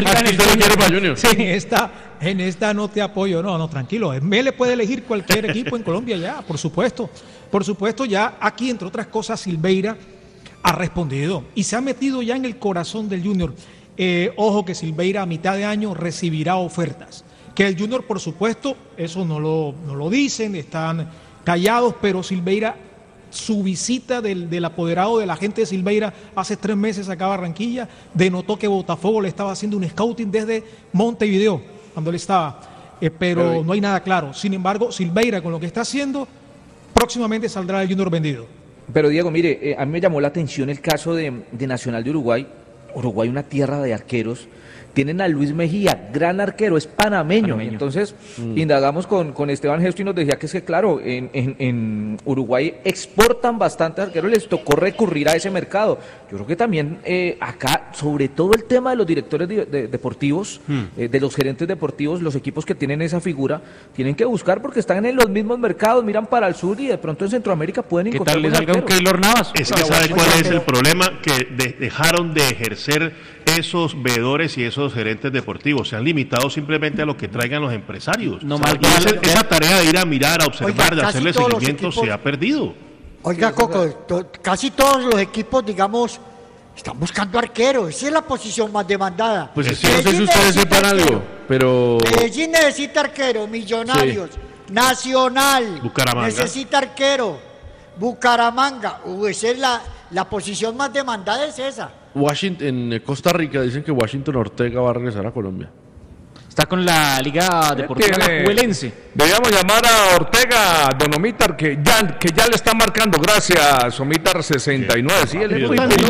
Junior. sí, en esta no te apoyo. No, tranquilo. Mele puede elegir cualquier equipo en Colombia ya, por supuesto. Por supuesto, ya aquí, entre otras cosas, Silveira ha respondido y se ha metido ya en el corazón del Junior. Ojo que Silveira a mitad de año recibirá ofertas. Que el Junior, por supuesto, eso no lo dicen, están callados, pero Silveira, su visita del apoderado de la gente de Silveira hace 3 meses acá a Barranquilla, denotó que Botafogo le estaba haciendo un scouting desde Montevideo, cuando él estaba, pero no hay nada claro. Sin embargo, Silveira, con lo que está haciendo, próximamente saldrá el Junior vendido. Pero Diego, mire, a mí me llamó la atención el caso de Nacional de Uruguay. Uruguay, una tierra de arqueros. Tienen a Luis Mejía, gran arquero, es panameño. Entonces, indagamos con Esteban Gesto y nos decía que es que, claro, en Uruguay exportan bastante arqueros, les tocó recurrir a ese mercado. Yo creo que también acá, sobre todo el tema de los directores deportivos, de los gerentes deportivos, los equipos que tienen esa figura, tienen que buscar porque están en los mismos mercados, miran para el sur y de pronto en Centroamérica pueden ¿Qué encontrar tal les buen salga un arquero. Keylor Navas? Es que ¿sabe cuál es el problema? Que dejaron de ejercer esos veedores y esos gerentes deportivos. Se han limitado simplemente a lo que traigan los empresarios. No O sea, más y vale- esa tarea de ir a mirar, a observar, Oiga, de casi hacerle todos los seguimiento equipos- se ha perdido. Oiga, Coco, casi todos los equipos, digamos, están buscando arqueros. Esa es la posición más demandada. Pues es que no sé si Medellín ustedes necesita sepan arquero. algo, pero. Medellín necesita arquero, Millonarios, Nacional, Bucaramanga. necesita arquero, Bucaramanga. Esa es la posición más demandada, es esa. Washington, en Costa Rica dicen que Washington Ortega va a regresar a Colombia. Está con la Liga Deportiva Alajuelense. Debíamos llamar a Ortega, don Omítar, que ya le está marcando. Gracias, Omítar 69. Sí, él es muy bueno.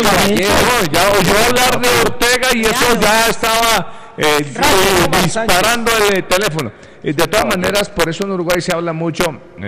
Ya oyó hablar de Ortega y eso ya estaba disparando el teléfono. De todas maneras, por eso en Uruguay se habla mucho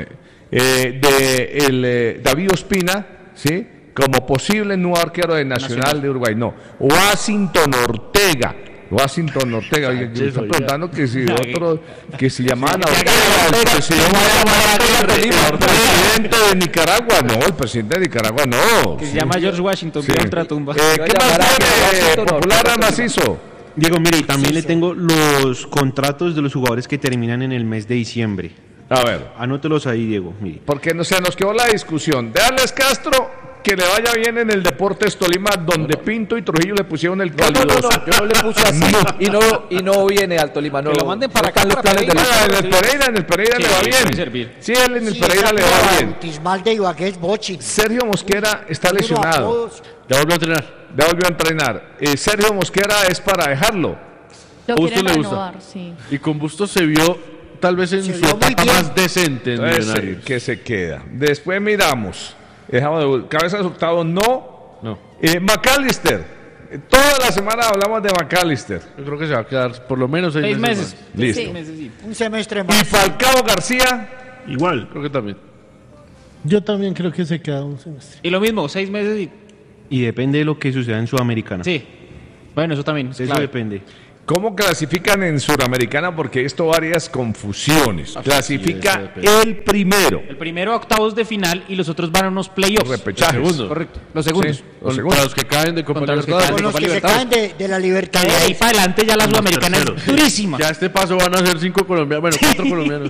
de David Ospina, ¿sí? Como posible nuevo arquero de Nacional de Uruguay. No, Washington Ortega. Oye, me están preguntando que si otro, que se llamaban Ortega, que se llamaba el presidente de Nicaragua. No, el presidente de Nicaragua no. Que se llama George Washington, Sí. de ultratumba. ¿Qué más tiene popular al macizo? Diego, mire, y también le tengo los contratos de los jugadores que terminan en el mes de diciembre. A ver. Anótelos ahí, Diego, mire. Porque no se nos quedó la discusión de Alex Castro que le vaya bien en el Deportes Tolima, donde Pinto y Trujillo le pusieron el calidoso. No, yo no le puse así y no viene al Tolima. No, que lo manden para acá. Los planes de en el Pereira le va bien. Sí, él en el Pereira le va bien. De Ibagué es Bochi. Sergio Mosquera está lesionado. Ya volvió a entrenar. Sergio Mosquera es para dejarlo. Lo Bustos le renovar, gusta. sí. Y con Bustos se vio tal vez en su etapa más decente en Millonarios. Que se queda. Después miramos. Cabeza de octavo, no. McAllister. Toda la semana hablamos de McAllister. Yo creo que se va a quedar por lo menos 6 meses. Listo. Sí. Un semestre más. Y Falcao García. Igual. Creo que también. Yo también creo que se queda un semestre. Y lo mismo, 6 meses Y depende de lo que suceda en Sudamericana. Sí. Bueno, eso también. Eso depende. ¿Cómo clasifican en Suramericana? Porque esto varias confusiones. Clasifica el primero. El primero a octavos de final y los otros van a unos playoffs. Repechajes. Los segundos. Correcto. Los segundos. Sí, los segundos. Para los que caen de Copa Libertadores. Con los que se caen de la De Libertadores. ahí para adelante ya la Sudamericana es durísima. Ya a este paso van a ser 5 colombianos, bueno, 4 colombianos.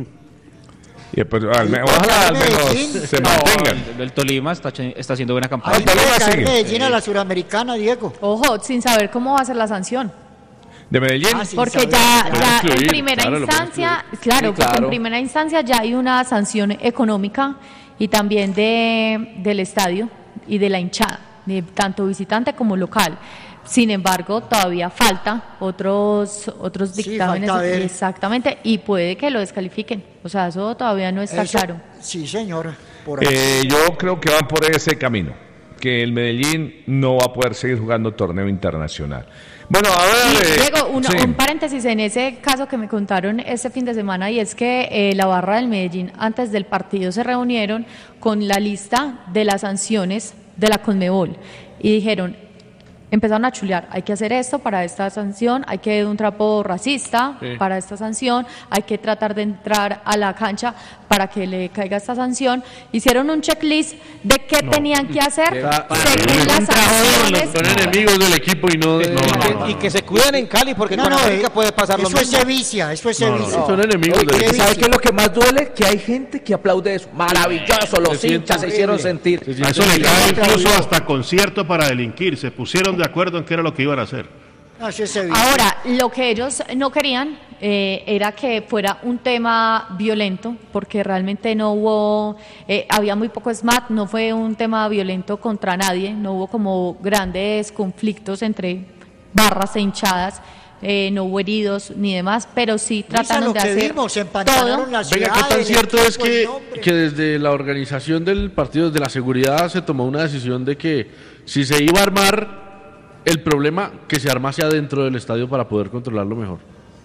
Y pues, ojalá al menos se mantengan. El Tolima está haciendo buena campaña. Ahí puede caer Medellín a la Suramericana, Diego. Ojo, sin saber cómo va a ser la sanción. ¿De Medellín? Porque ya en primera instancia, porque en primera instancia ya hay una sanción económica y también del estadio y de la hinchada, de tanto visitante como local. Sin embargo, todavía falta otros dictámenes, exactamente, y puede que lo descalifiquen. O sea, eso todavía no está claro. Sí, señora. Yo creo que van por ese camino, que el Medellín no va a poder seguir jugando torneo internacional. Bueno, a ver... Diego, un paréntesis en ese caso que me contaron este fin de semana, y es que la barra del Medellín antes del partido se reunieron con la lista de las sanciones de la Conmebol y dijeron, empezaron a chulear, hay que hacer esto para esta sanción, hay que un trapo racista para esta sanción, hay que tratar de entrar a la cancha para que le caiga esta sanción. Hicieron un checklist de qué tenían que hacer según las sanciones. Son enemigos del equipo y no de... Y que se cuiden en Cali porque con América puede pasar lo mismo. Eso es sevicia. Son enemigos del equipo. ¿Sabe qué es lo que más duele? Que hay gente que aplaude eso. Maravilloso, los hinchas se hicieron sentir. A eso le cae incluso hasta concierto para delinquir. Se pusieron de acuerdo en qué era lo que iban a hacer. Ahora, lo que ellos no querían era que fuera un tema violento, porque realmente no hubo, había muy poco SMAT, no fue un tema violento contra nadie, no hubo como grandes conflictos entre barras e hinchadas. No hubo heridos ni demás, pero sí trataron de hacer todo. Venga, ¿qué tan cierto es que desde la organización del partido, desde la seguridad, se tomó una decisión de que si se iba a armar el problema, que se armase adentro del estadio para poder controlarlo mejor?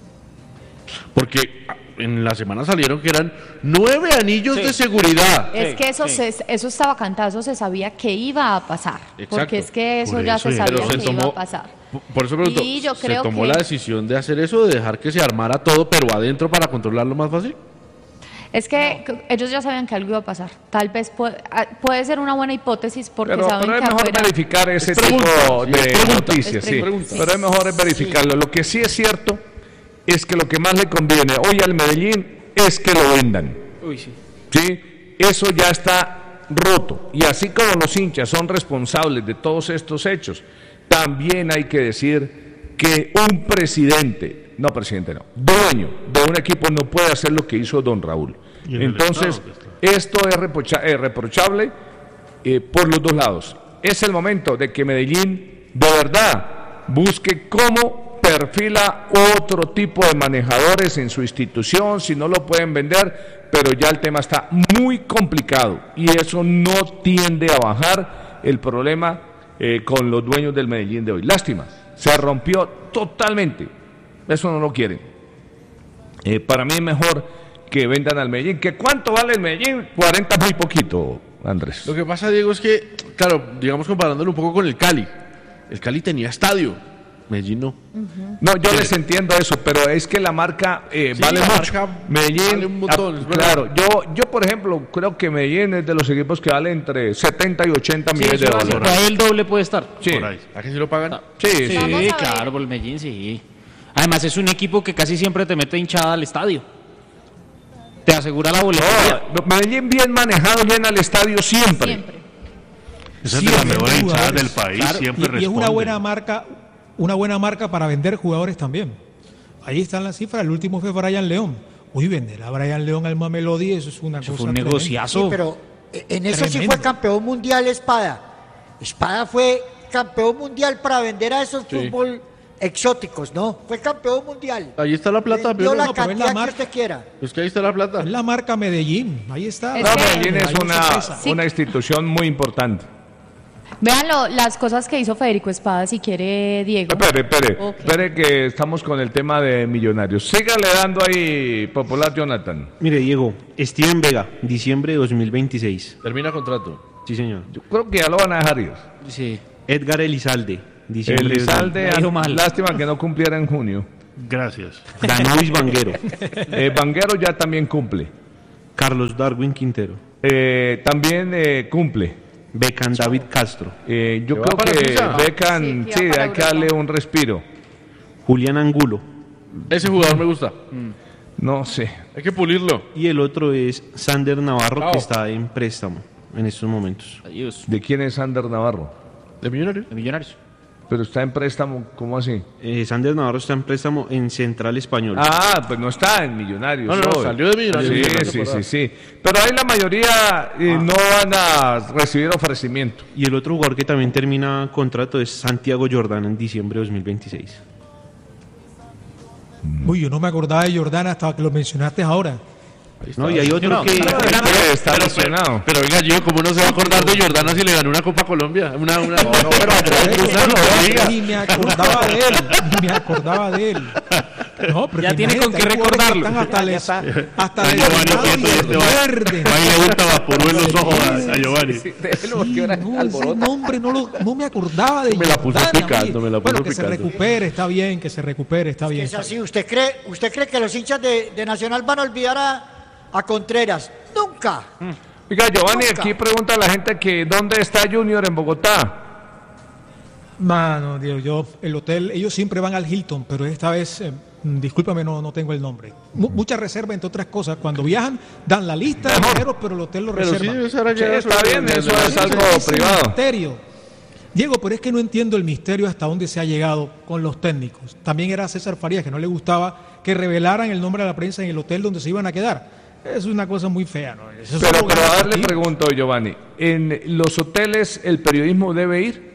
Porque en la semana salieron que eran 9 anillos de seguridad. Es que eso estaba cantado, eso se sabía que iba a pasar. Exacto. Porque es que eso ya se sabía que iba a pasar. Por eso pregunto, ¿se tomó la decisión de hacer eso, de dejar que se armara todo, pero adentro para controlarlo más fácil? Es que ellos ya sabían que algo iba a pasar. Tal vez puede ser una buena hipótesis porque saben pero que es mejor verificar ese tipo de noticias, sí. Pero es mejor verificarlo. Lo que sí es cierto es que lo que más le conviene hoy al Medellín es que lo vendan. ¿Sí? Eso ya está roto. Y así como los hinchas son responsables de todos estos hechos, también hay que decir que un dueño de un equipo no puede hacer lo que hizo don Raúl. Entonces, esto es reprochable por los dos lados. Es el momento de que Medellín de verdad busque cómo perfila otro tipo de manejadores en su institución, si no lo pueden vender, pero ya el tema está muy complicado y eso no tiende a bajar el problema con los dueños del Medellín de hoy. Lástima, se rompió totalmente, eso no lo quieren. Para mí es mejor que vendan al Medellín. ¿Que cuánto vale el Medellín? 40 muy poquito, Andrés. Lo que pasa, Diego, es que, claro, digamos comparándolo un poco con el Cali tenía estadio, Medellín no. No, yo les entiendo eso, pero es que la marca vale mucho. Medellín vale un montón, claro, yo por ejemplo creo que Medellín es de los equipos que vale entre 70 y 80 millones de dólares. Por ahí el doble puede estar. Sí. Por ahí. ¿A qué se lo pagan? Sí, claro, por el Medellín sí. Además es un equipo que casi siempre te mete hinchada al estadio. Te asegura la boletería. Medellín bien manejado, bien al estadio siempre. Esa es de las mejores hinchadas del país, claro, siempre responde. Y es una buena marca para vender jugadores también. Ahí están las cifras. El último fue Brian León. Uy, vender a Brian León al Mamelodi, eso es una cosa. Fue un negociazo. Sí, pero en eso sí fue campeón mundial Espada. Espada fue campeón mundial para vender a esos fútbol exóticos, ¿no? Fue campeón mundial. Ahí está la plata, pero la no, cantidad que usted quiera. Es que ahí está la plata. Es la marca Medellín, ahí está. Medellín es una institución muy importante. Véanlo, las cosas que hizo Federico Espada, si quiere, Diego. Espere que estamos con el tema de Millonarios. Sígale dando ahí, Popular Jonathan. Mire, Diego, Steven Vega, diciembre de 2026. Termina contrato. Sí, señor. Yo creo que ya lo van a dejar ir. Sí. Edgar Elizalde, diciembre Elizalde, lástima que no cumpliera en junio. Gracias. Danovis Vanguero. Vanguero ya también cumple. Carlos Darwin Quintero. También cumple. Beckham David Castro. Yo creo que Beckham, sí, hay que darle un respiro. Julián Angulo. Ese jugador me gusta. No sé. Hay que pulirlo. Y el otro es Sander Navarro, que está en préstamo en estos momentos. Adiós. ¿De quién es Sander Navarro? ¿De Millonarios? De Millonarios. Pero está en préstamo, ¿cómo así? Sander Navarro está en préstamo en Central Español. Ah, pues no está en Millonarios. No, salió de Millonarios. Sí. Pero ahí la mayoría no van a recibir ofrecimiento. Y el otro jugador que también termina contrato es Santiago Jordana en diciembre de 2026. Uy, yo no me acordaba de Jordana hasta que lo mencionaste ahora. No, y hay otro que está lesionado. Pero oiga, yo, ¿cómo no se va a acordar de Jordana si le ganó una Copa Colombia? Ni me acordaba de él. No, pero ya tiene con qué recordarlo. Hasta verde. Ahí le gusta vaporú en los ojos a Giovanni. Ese nombre no me acordaba de él. Me la puso picando, Bueno, que se recupere, está bien, que se recupere, está bien. Es así, ¿usted cree que los hinchas de Nacional van a olvidar a Contreras? Nunca. Oiga, Giovanni, aquí pregunta a la gente que ¿dónde está Junior en Bogotá? Mano, Dios, el hotel, ellos siempre van al Hilton, pero esta vez, discúlpame, no tengo el nombre. Mucha reserva, entre otras cosas. Cuando viajan, dan la lista de viajeros, pero el hotel lo reserva. Sí, está bien, eso es algo privado. Misterio. Diego, pero es que no entiendo el misterio hasta dónde se ha llegado con los técnicos. También era César Farías, que no le gustaba que revelaran el nombre de la prensa en el hotel donde se iban a quedar. Es una cosa muy fea, ¿no? Pero a ver, le pregunto, Giovanni, ¿en los hoteles el periodismo debe ir?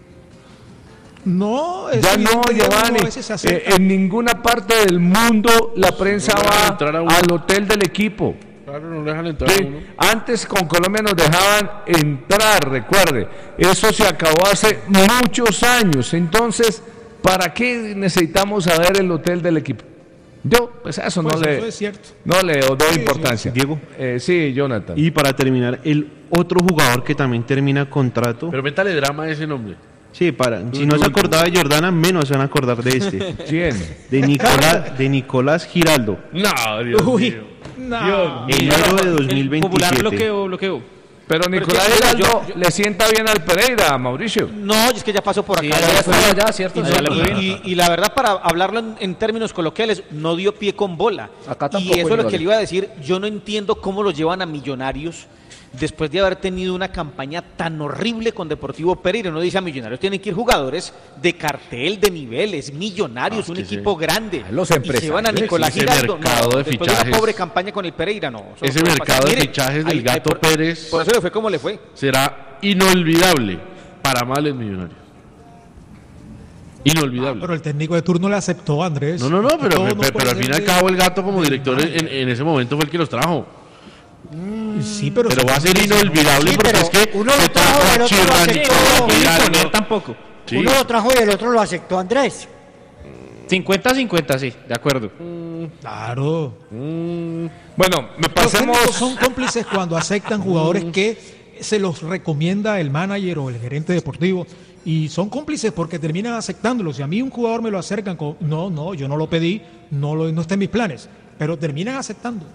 No, ya no, Giovanni. En ninguna parte del mundo la prensa va al hotel del equipo. Claro, no dejan entrar uno. Antes con Colombia nos dejaban entrar, recuerde. Eso se acabó hace muchos años. Entonces, ¿para qué necesitamos saber el hotel del equipo? Yo, pues eso no le doy importancia. Sí. Diego. Sí, Jonathan. Y para terminar, el otro jugador que también termina contrato. Pero métale drama a ese nombre. Sí, si no se acordaba de Jordana, menos se van a acordar de este. ¿Quién? De Nicolás Giraldo. No, Dios mío. No. Enero de 2027. Popular bloqueo. Pero Nicolás Giraldo le sienta bien al Pereira, Mauricio. No, es que ya pasó por acá. Ya, ¿cierto? Y la verdad, para hablarlo en términos coloquiales, no dio pie con bola. Acá tampoco. Y eso es lo que le iba a decir. Yo no entiendo cómo lo llevan a Millonarios después de haber tenido una campaña tan horrible con Deportivo Pereira. Uno dice a Millonarios tienen que ir jugadores de cartel, de niveles, Millonarios, un equipo grande. Los y se van a Nicolás Giraldo. Después de una pobre campaña con el Pereira, no. Ese mercado de fichajes del Gato Pérez. Por eso le fue como le fue. Será inolvidable para males Millonarios. Inolvidable. Pero el técnico de turno le aceptó, Andrés. No, pero al fin y al cabo el Gato como director en ese momento fue el que los trajo. Sí, pero va a ser inolvidable porque es que uno lo trajo y el otro lo aceptó. Tampoco. Sí. Uno lo trajo y el otro lo aceptó, Andrés. 50-50, sí, de acuerdo. Claro. Bueno, pasemos. Los son cómplices cuando aceptan jugadores que se los recomienda el manager o el gerente deportivo. Y son cómplices porque terminan aceptándolos. Si a mí un jugador me lo acercan con, no, yo no lo pedí, no está en mis planes, pero terminan aceptando.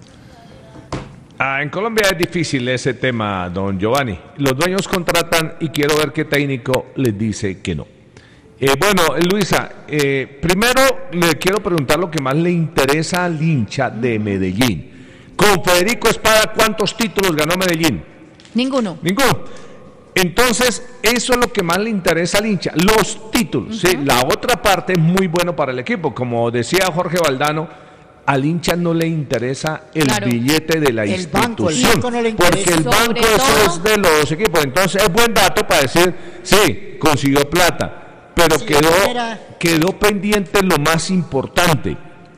En Colombia es difícil ese tema, don Giovanni. Los dueños contratan y quiero ver qué técnico les dice que no. Bueno, Luisa, primero le quiero preguntar lo que más le interesa al hincha de Medellín. Con Federico Espada, ¿cuántos títulos ganó Medellín? Ninguno. Entonces, eso es lo que más le interesa al hincha, los títulos. ¿Sí? La otra parte es muy bueno para el equipo. Como decía Jorge Valdano, al hincha no le interesa el billete de la institución, porque el banco eso es de los equipos. Entonces, es buen dato para decir, sí, consiguió plata, pero quedó pendiente lo más importante.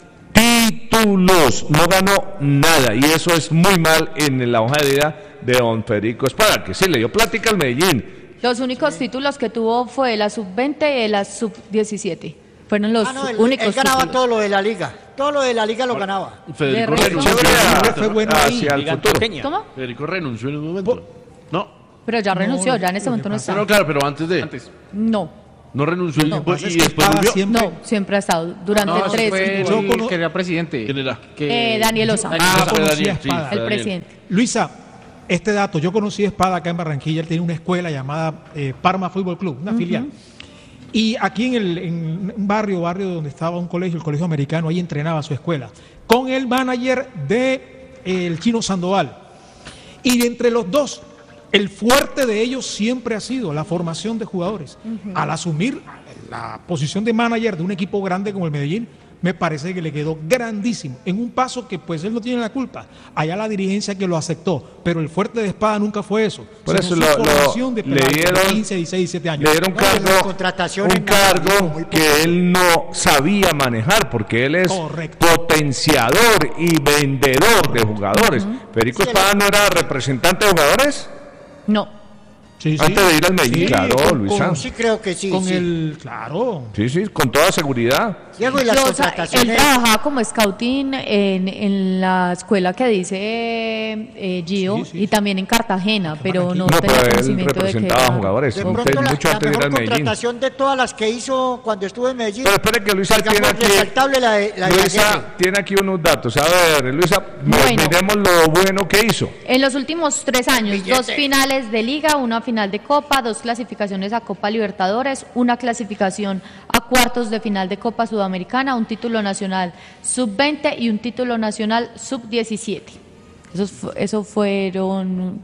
Títulos, no ganó nada, y eso es muy mal en la hoja de vida de don Federico Espada, que sí le dio plática al Medellín. Los únicos títulos que tuvo fue la sub-20 y la sub-17. Fueron los únicos él ganaba títulos. todo lo de la liga. Todo lo de la liga lo ganaba. Federico fue bueno ahí. hacia el futuro. ¿Cómo? Federico renunció en un momento. No. Pero ya renunció, ya en ese momento no está. No, claro, pero antes de. No. No renunció No, y después volvió. No, siempre ha estado durante Fue 3. el que era presidente. ¿Quién era? Daniel Osa. conocí a Espada. El presidente. Luisa, este dato, yo conocí a Espada acá en Barranquilla, él tenía una escuela llamada Parma Fútbol Club, una filial. Y aquí en un barrio donde estaba un colegio, el Colegio Americano, ahí entrenaba su escuela, con el manager de el Chino Sandoval. Y entre los dos, el fuerte de ellos siempre ha sido la formación de jugadores. Al asumir la posición de manager de un equipo grande como el Medellín, me parece que le quedó grandísimo, en un paso que pues él no tiene la culpa, allá la dirigencia que lo aceptó, pero el fuerte de Espada nunca fue eso. Por eso le dieron 15, 16, 17 años. Le dieron un cargo que él no sabía manejar, porque él es potenciador y vendedor de jugadores. ¿Federico Espada no era representante de jugadores? No. Sí, antes de ir al Medellín, claro, Luisa. Sí, creo que sí. Claro. Sí, con toda seguridad. Diego, y las contrataciones. Él trabajaba como scouting en la escuela que dice Gio y también en Cartagena, pero no tenía conocimiento de que representaba jugadores. De pronto la mejor contratación de todas las que hizo cuando estuvo en Medellín. Pero espere que Luisa tiene aquí. Luisa tiene aquí unos datos. A ver, Luisa, miremos lo bueno que hizo. En los últimos 3 años, 2 finales de Liga, una final de Copa, 2 clasificaciones a Copa Libertadores, una clasificación a cuartos de final de Copa Sudamericana, un título nacional sub-20 y un título nacional sub-17. Esos fueron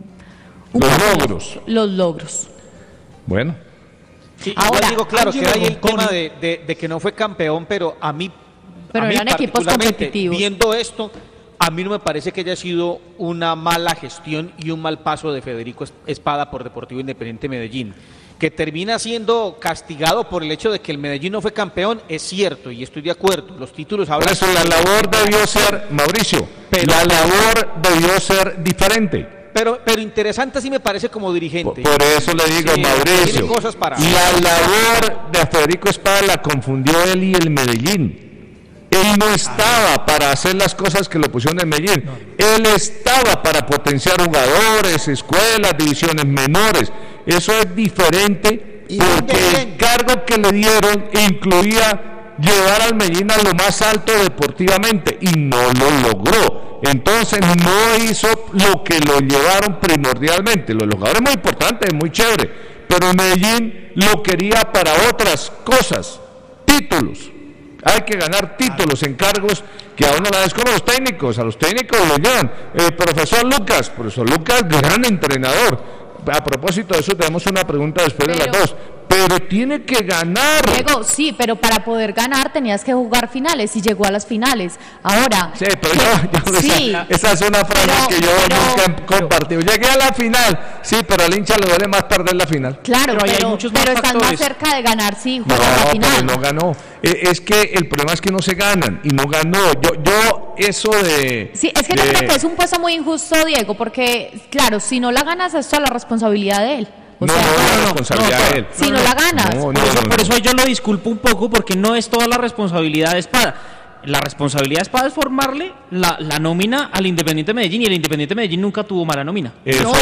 los logros. Bueno. Sí, ahora digo, claro, que hay el tema de que no fue campeón, pero a mí eran equipos competitivos. Viendo esto, a mí no me parece que haya sido una mala gestión y un mal paso de Federico Espada por Deportivo Independiente Medellín. Que termina siendo castigado por el hecho de que el Medellín no fue campeón, es cierto, y estoy de acuerdo. Los títulos ahora. Por eso la labor debió ser, Mauricio, la labor debió ser diferente. Pero interesante sí me parece como dirigente. Por eso le digo, Mauricio, la labor de Federico Espada la confundió él y el Medellín. Él no estaba para hacer las cosas que lo pusieron en Medellín. Él estaba para potenciar jugadores, escuelas, divisiones menores. Eso es diferente porque el cargo que le dieron incluía llevar al Medellín a lo más alto deportivamente y no lo logró. Entonces no hizo lo que lo llevaron primordialmente. Los jugadores muy importantes, muy chévere, pero Medellín lo quería para otras cosas, títulos. Hay que ganar títulos en cargos que a uno la es como los técnicos, a los técnicos lo llevan. El profesor Lucas, gran entrenador. A propósito de eso, tenemos una pregunta después de las 2. Pero tiene que ganar. Diego, sí, pero para poder ganar tenías que jugar finales y llegó a las finales. Ahora. Sí, pero esa es una frase que yo nunca he compartido. Llegué a la final, sí, pero al hincha le duele más perder la final. Claro, pero están más cerca de ganar, sí, jugar la final. Pero no ganó. Es que el problema es que no se ganan y no ganó. Yo eso de. Sí, es que yo creo que es un puesto muy injusto, Diego, porque, claro, si no la ganas, es toda la responsabilidad de él. Responsabilidad de él. Si no la ganas. Por eso yo lo disculpo un poco, porque no es toda la responsabilidad de Espada. La responsabilidad de Espada es formarle la nómina al Independiente Medellín, y el Independiente Medellín nunca tuvo mala nómina.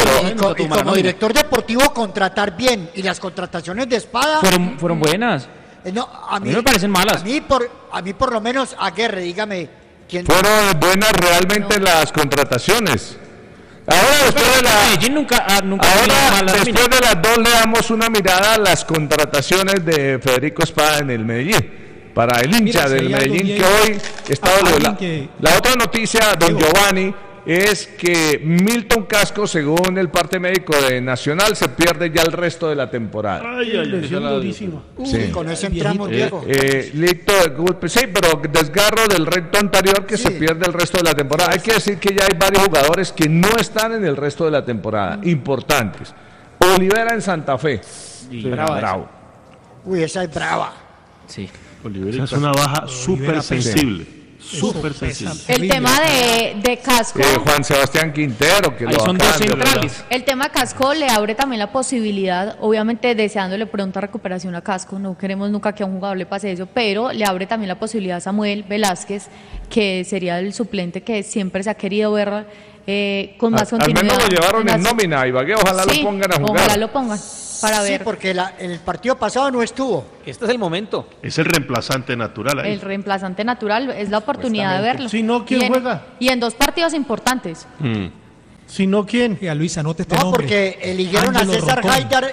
Como director deportivo contratar bien, y las contrataciones de Espada fueron buenas. A mí me parecen malas. A mí por lo menos, Aguirre, dígame quién. Fueron buenas realmente las contrataciones. Ahora después de las 2 le damos una mirada a las contrataciones de Federico Espada en el Medellín, para el hincha del Medellín que hoy está la otra noticia, don Giovanni, es que Milton Casco, según el parte médico de Nacional, se pierde ya el resto de la temporada. Lesión durísima. Sí. Con ese entramos, Diego. Lito de golpe, sí, pero desgarro del recto anterior que se pierde el resto de la temporada. Hay que decir que ya hay varios jugadores que no están en el resto de la temporada, importantes. Olivera en Santa Fe. Bravo. Uy, esa es brava. Sí. Esa es una baja súper sensible. Súper sensible. El tema de Casco. Juan Sebastián Quintero, que ahí son dos centrales. El tema Casco le abre también la posibilidad, obviamente deseándole pronta recuperación a Casco, no queremos nunca que a un jugador le pase eso, pero le abre también la posibilidad a Samuel Velázquez, que sería el suplente que siempre se ha querido ver con más continuidad. Al menos lo llevaron en nómina, Ibagué, ojalá lo pongan a jugar. Ojalá lo pongan. Para ver. Sí, porque en el partido pasado no estuvo. Este es el momento. Es el reemplazante natural ahí. El reemplazante natural es la oportunidad de verlo. Si no, ¿quién juega? Y en 2 partidos importantes. Si no, ¿quién? Y a Luis, anote este no, nombre. porque eligieron a César Haidar.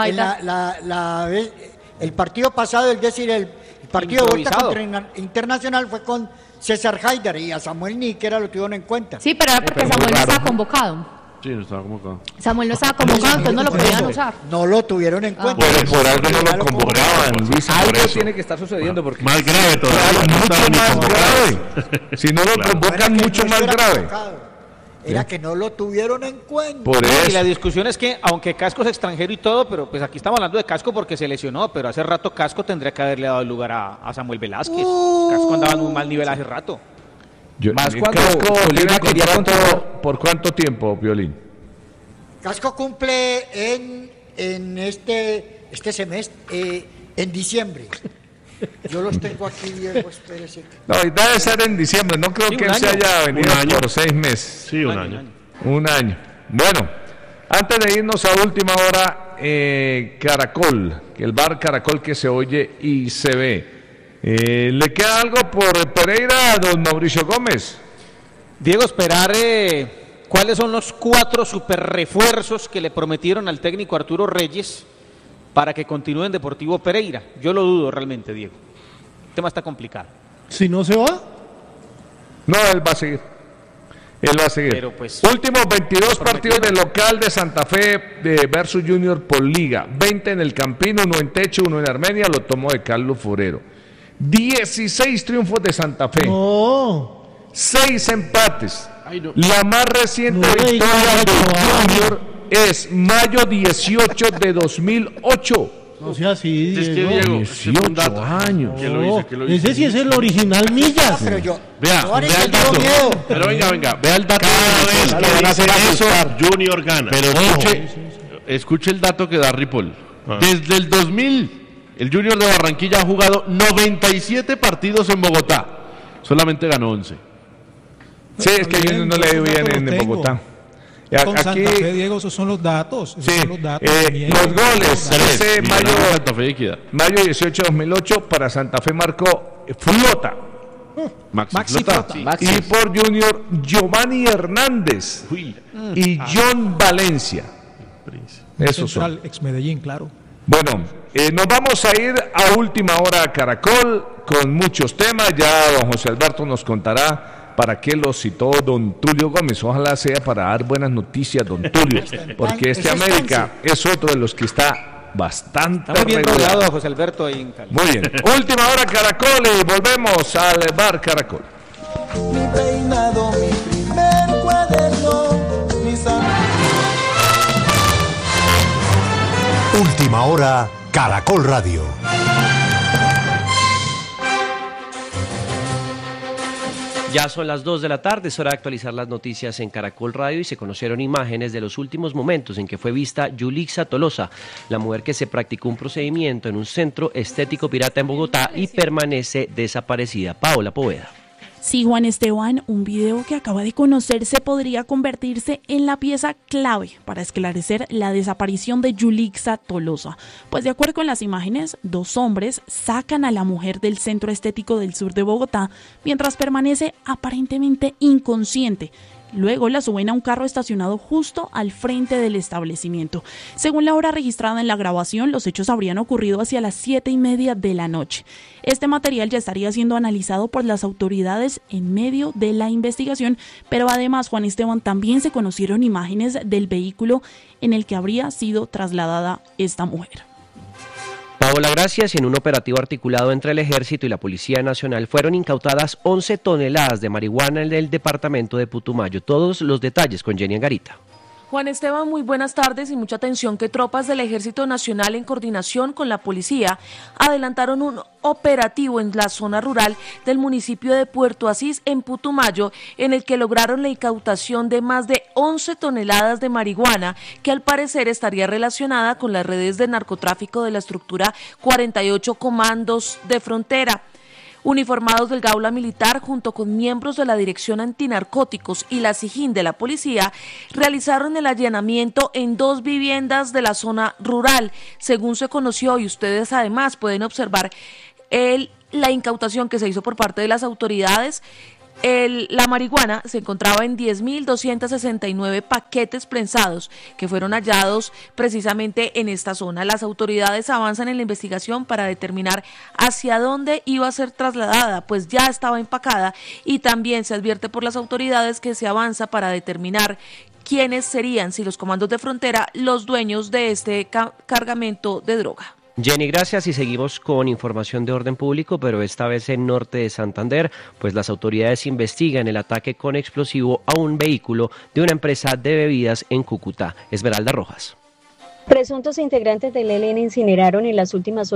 El partido pasado, es decir, el partido de vuelta contra Internacional fue con César Haidar y a Samuel ni siquiera lo tuvieron en cuenta. Sí, pero era porque Samuel no estaba convocado. Sí, no estaba convocado. Samuel no estaba convocado, entonces no lo podían usar. No lo tuvieron en cuenta. Pues por algo no lo convocaban, Luis. Algo tiene que estar sucediendo porque más grave todavía. Mucho más grave. Si no lo convocan, mucho más grave. Era que no lo tuvieron en cuenta. Por eso. Y la discusión es que, aunque Casco es extranjero y todo, pero pues aquí estamos hablando de Casco porque se lesionó, pero hace rato Casco tendría que haberle dado el lugar a Samuel Velázquez. Casco andaba en un mal nivel hace rato. Más cuando Olivera quería ¿por cuánto tiempo, Violín? Casco cumple en este semestre, en diciembre. Yo los tengo aquí, Diego, espérese. No, y debe ser en diciembre, no creo que él se haya venido por 6 meses. Sí, un año. Un año. Bueno, antes de irnos a última hora, Caracol, el bar Caracol que se oye y se ve. ¿Le queda algo por Pereira a don Mauricio Gómez? Diego, esperar cuáles son los 4 super refuerzos que le prometieron al técnico Arturo Reyes para que continúe en Deportivo Pereira. Yo lo dudo realmente, Diego. El tema está complicado. Si no se va. No, él va a seguir. Él va a seguir. Pero pues, últimos 22 partidos de local de Santa Fe versus Junior por liga. 20 en el Campín, 1 en Techo, 1 en Armenia. Lo tomó de Carlos Forero. 16 triunfos de Santa Fe. No. 6 empates. Ay, no. La más reciente victoria de Junior es mayo 18 de 2008. No sea así, Es que Diego. Diego, 18 años. ¿Quién lo dice? ¿Quién lo dice? Ese sí es el original Millas. Pero yo, Vea el dato. miedo. Pero venga, vea el dato. Cada vez Lo que van a dice hacer eso, ajustar. Junior gana. Pero escuche el dato que da Ripoll. Ah. Desde el 2000, el Junior de Barranquilla ha jugado 97 partidos en Bogotá. Solamente ganó 11. Sí, es que Junior no le ha ido bien en Bogotá. Con Santa Fe, Diego, esos son los datos. Sí, son los datos. los goles. Ese mayo 18 de 2008 para Santa Fe marcó Flota. Maxi Flota. Y por Junior, Giovanni Hernández y John Valencia. Esos son. Ex Medellín, claro. Bueno, nos vamos a ir a última hora a Caracol con muchos temas. Ya don José Alberto nos contará para qué lo citó don Tulio Gómez. Ojalá sea para dar buenas noticias, don Tulio, porque este América es otro de los que está bastante Estamos bien regulado. rodeados a José Alberto ahí en Cali. Muy bien. Última hora Caracol y volvemos al bar Caracol. Mi peinado, mi primer cuaderno, Última hora Caracol Radio. Ya son las 2 de la tarde, es hora de actualizar las noticias en Caracol Radio y se conocieron imágenes de los últimos momentos en que fue vista Yulixa Tolosa, la mujer que se practicó un procedimiento en un centro estético pirata en Bogotá y permanece desaparecida. Paola Poveda. Sí, Juan Esteban, un video que acaba de conocerse podría convertirse en la pieza clave para esclarecer la desaparición de Yulixa Tolosa. Pues de acuerdo con las imágenes, 2 hombres sacan a la mujer del centro estético del sur de Bogotá mientras permanece aparentemente inconsciente. Luego la suben a un carro estacionado justo al frente del establecimiento. Según la hora registrada en la grabación, los hechos habrían ocurrido hacia las 7:30 de la noche. Este material ya estaría siendo analizado por las autoridades en medio de la investigación, pero además, Juan Esteban, también se conocieron imágenes del vehículo en el que habría sido trasladada esta mujer. Paola, gracias. En un operativo articulado entre el Ejército y la Policía Nacional fueron incautadas 11 toneladas de marihuana en el departamento de Putumayo. Todos los detalles con Jenny Angarita. Juan Esteban, muy buenas tardes y mucha atención que tropas del Ejército Nacional en coordinación con la policía adelantaron un operativo en la zona rural del municipio de Puerto Asís en Putumayo, en el que lograron la incautación de más de 11 toneladas de marihuana que al parecer estaría relacionada con las redes de narcotráfico de la estructura 48 Comandos de Frontera. Uniformados del Gaula Militar, junto con miembros de la Dirección Antinarcóticos y la SIJIN de la policía, realizaron el allanamiento en 2 viviendas de la zona rural. Según se conoció, y ustedes además pueden observar la incautación que se hizo por parte de las autoridades, la marihuana se encontraba en 10.269 paquetes prensados que fueron hallados precisamente en esta zona. Las autoridades avanzan en la investigación para determinar hacia dónde iba a ser trasladada, pues ya estaba empacada, y también se advierte por las autoridades que se avanza para determinar quiénes serían, si los comandos de frontera, los dueños de este cargamento de droga. Jenny, gracias, y seguimos con información de orden público, pero esta vez en norte de Santander, pues las autoridades investigan el ataque con explosivo a un vehículo de una empresa de bebidas en Cúcuta. Esmeralda Rojas. Presuntos integrantes del ELN incineraron en las últimas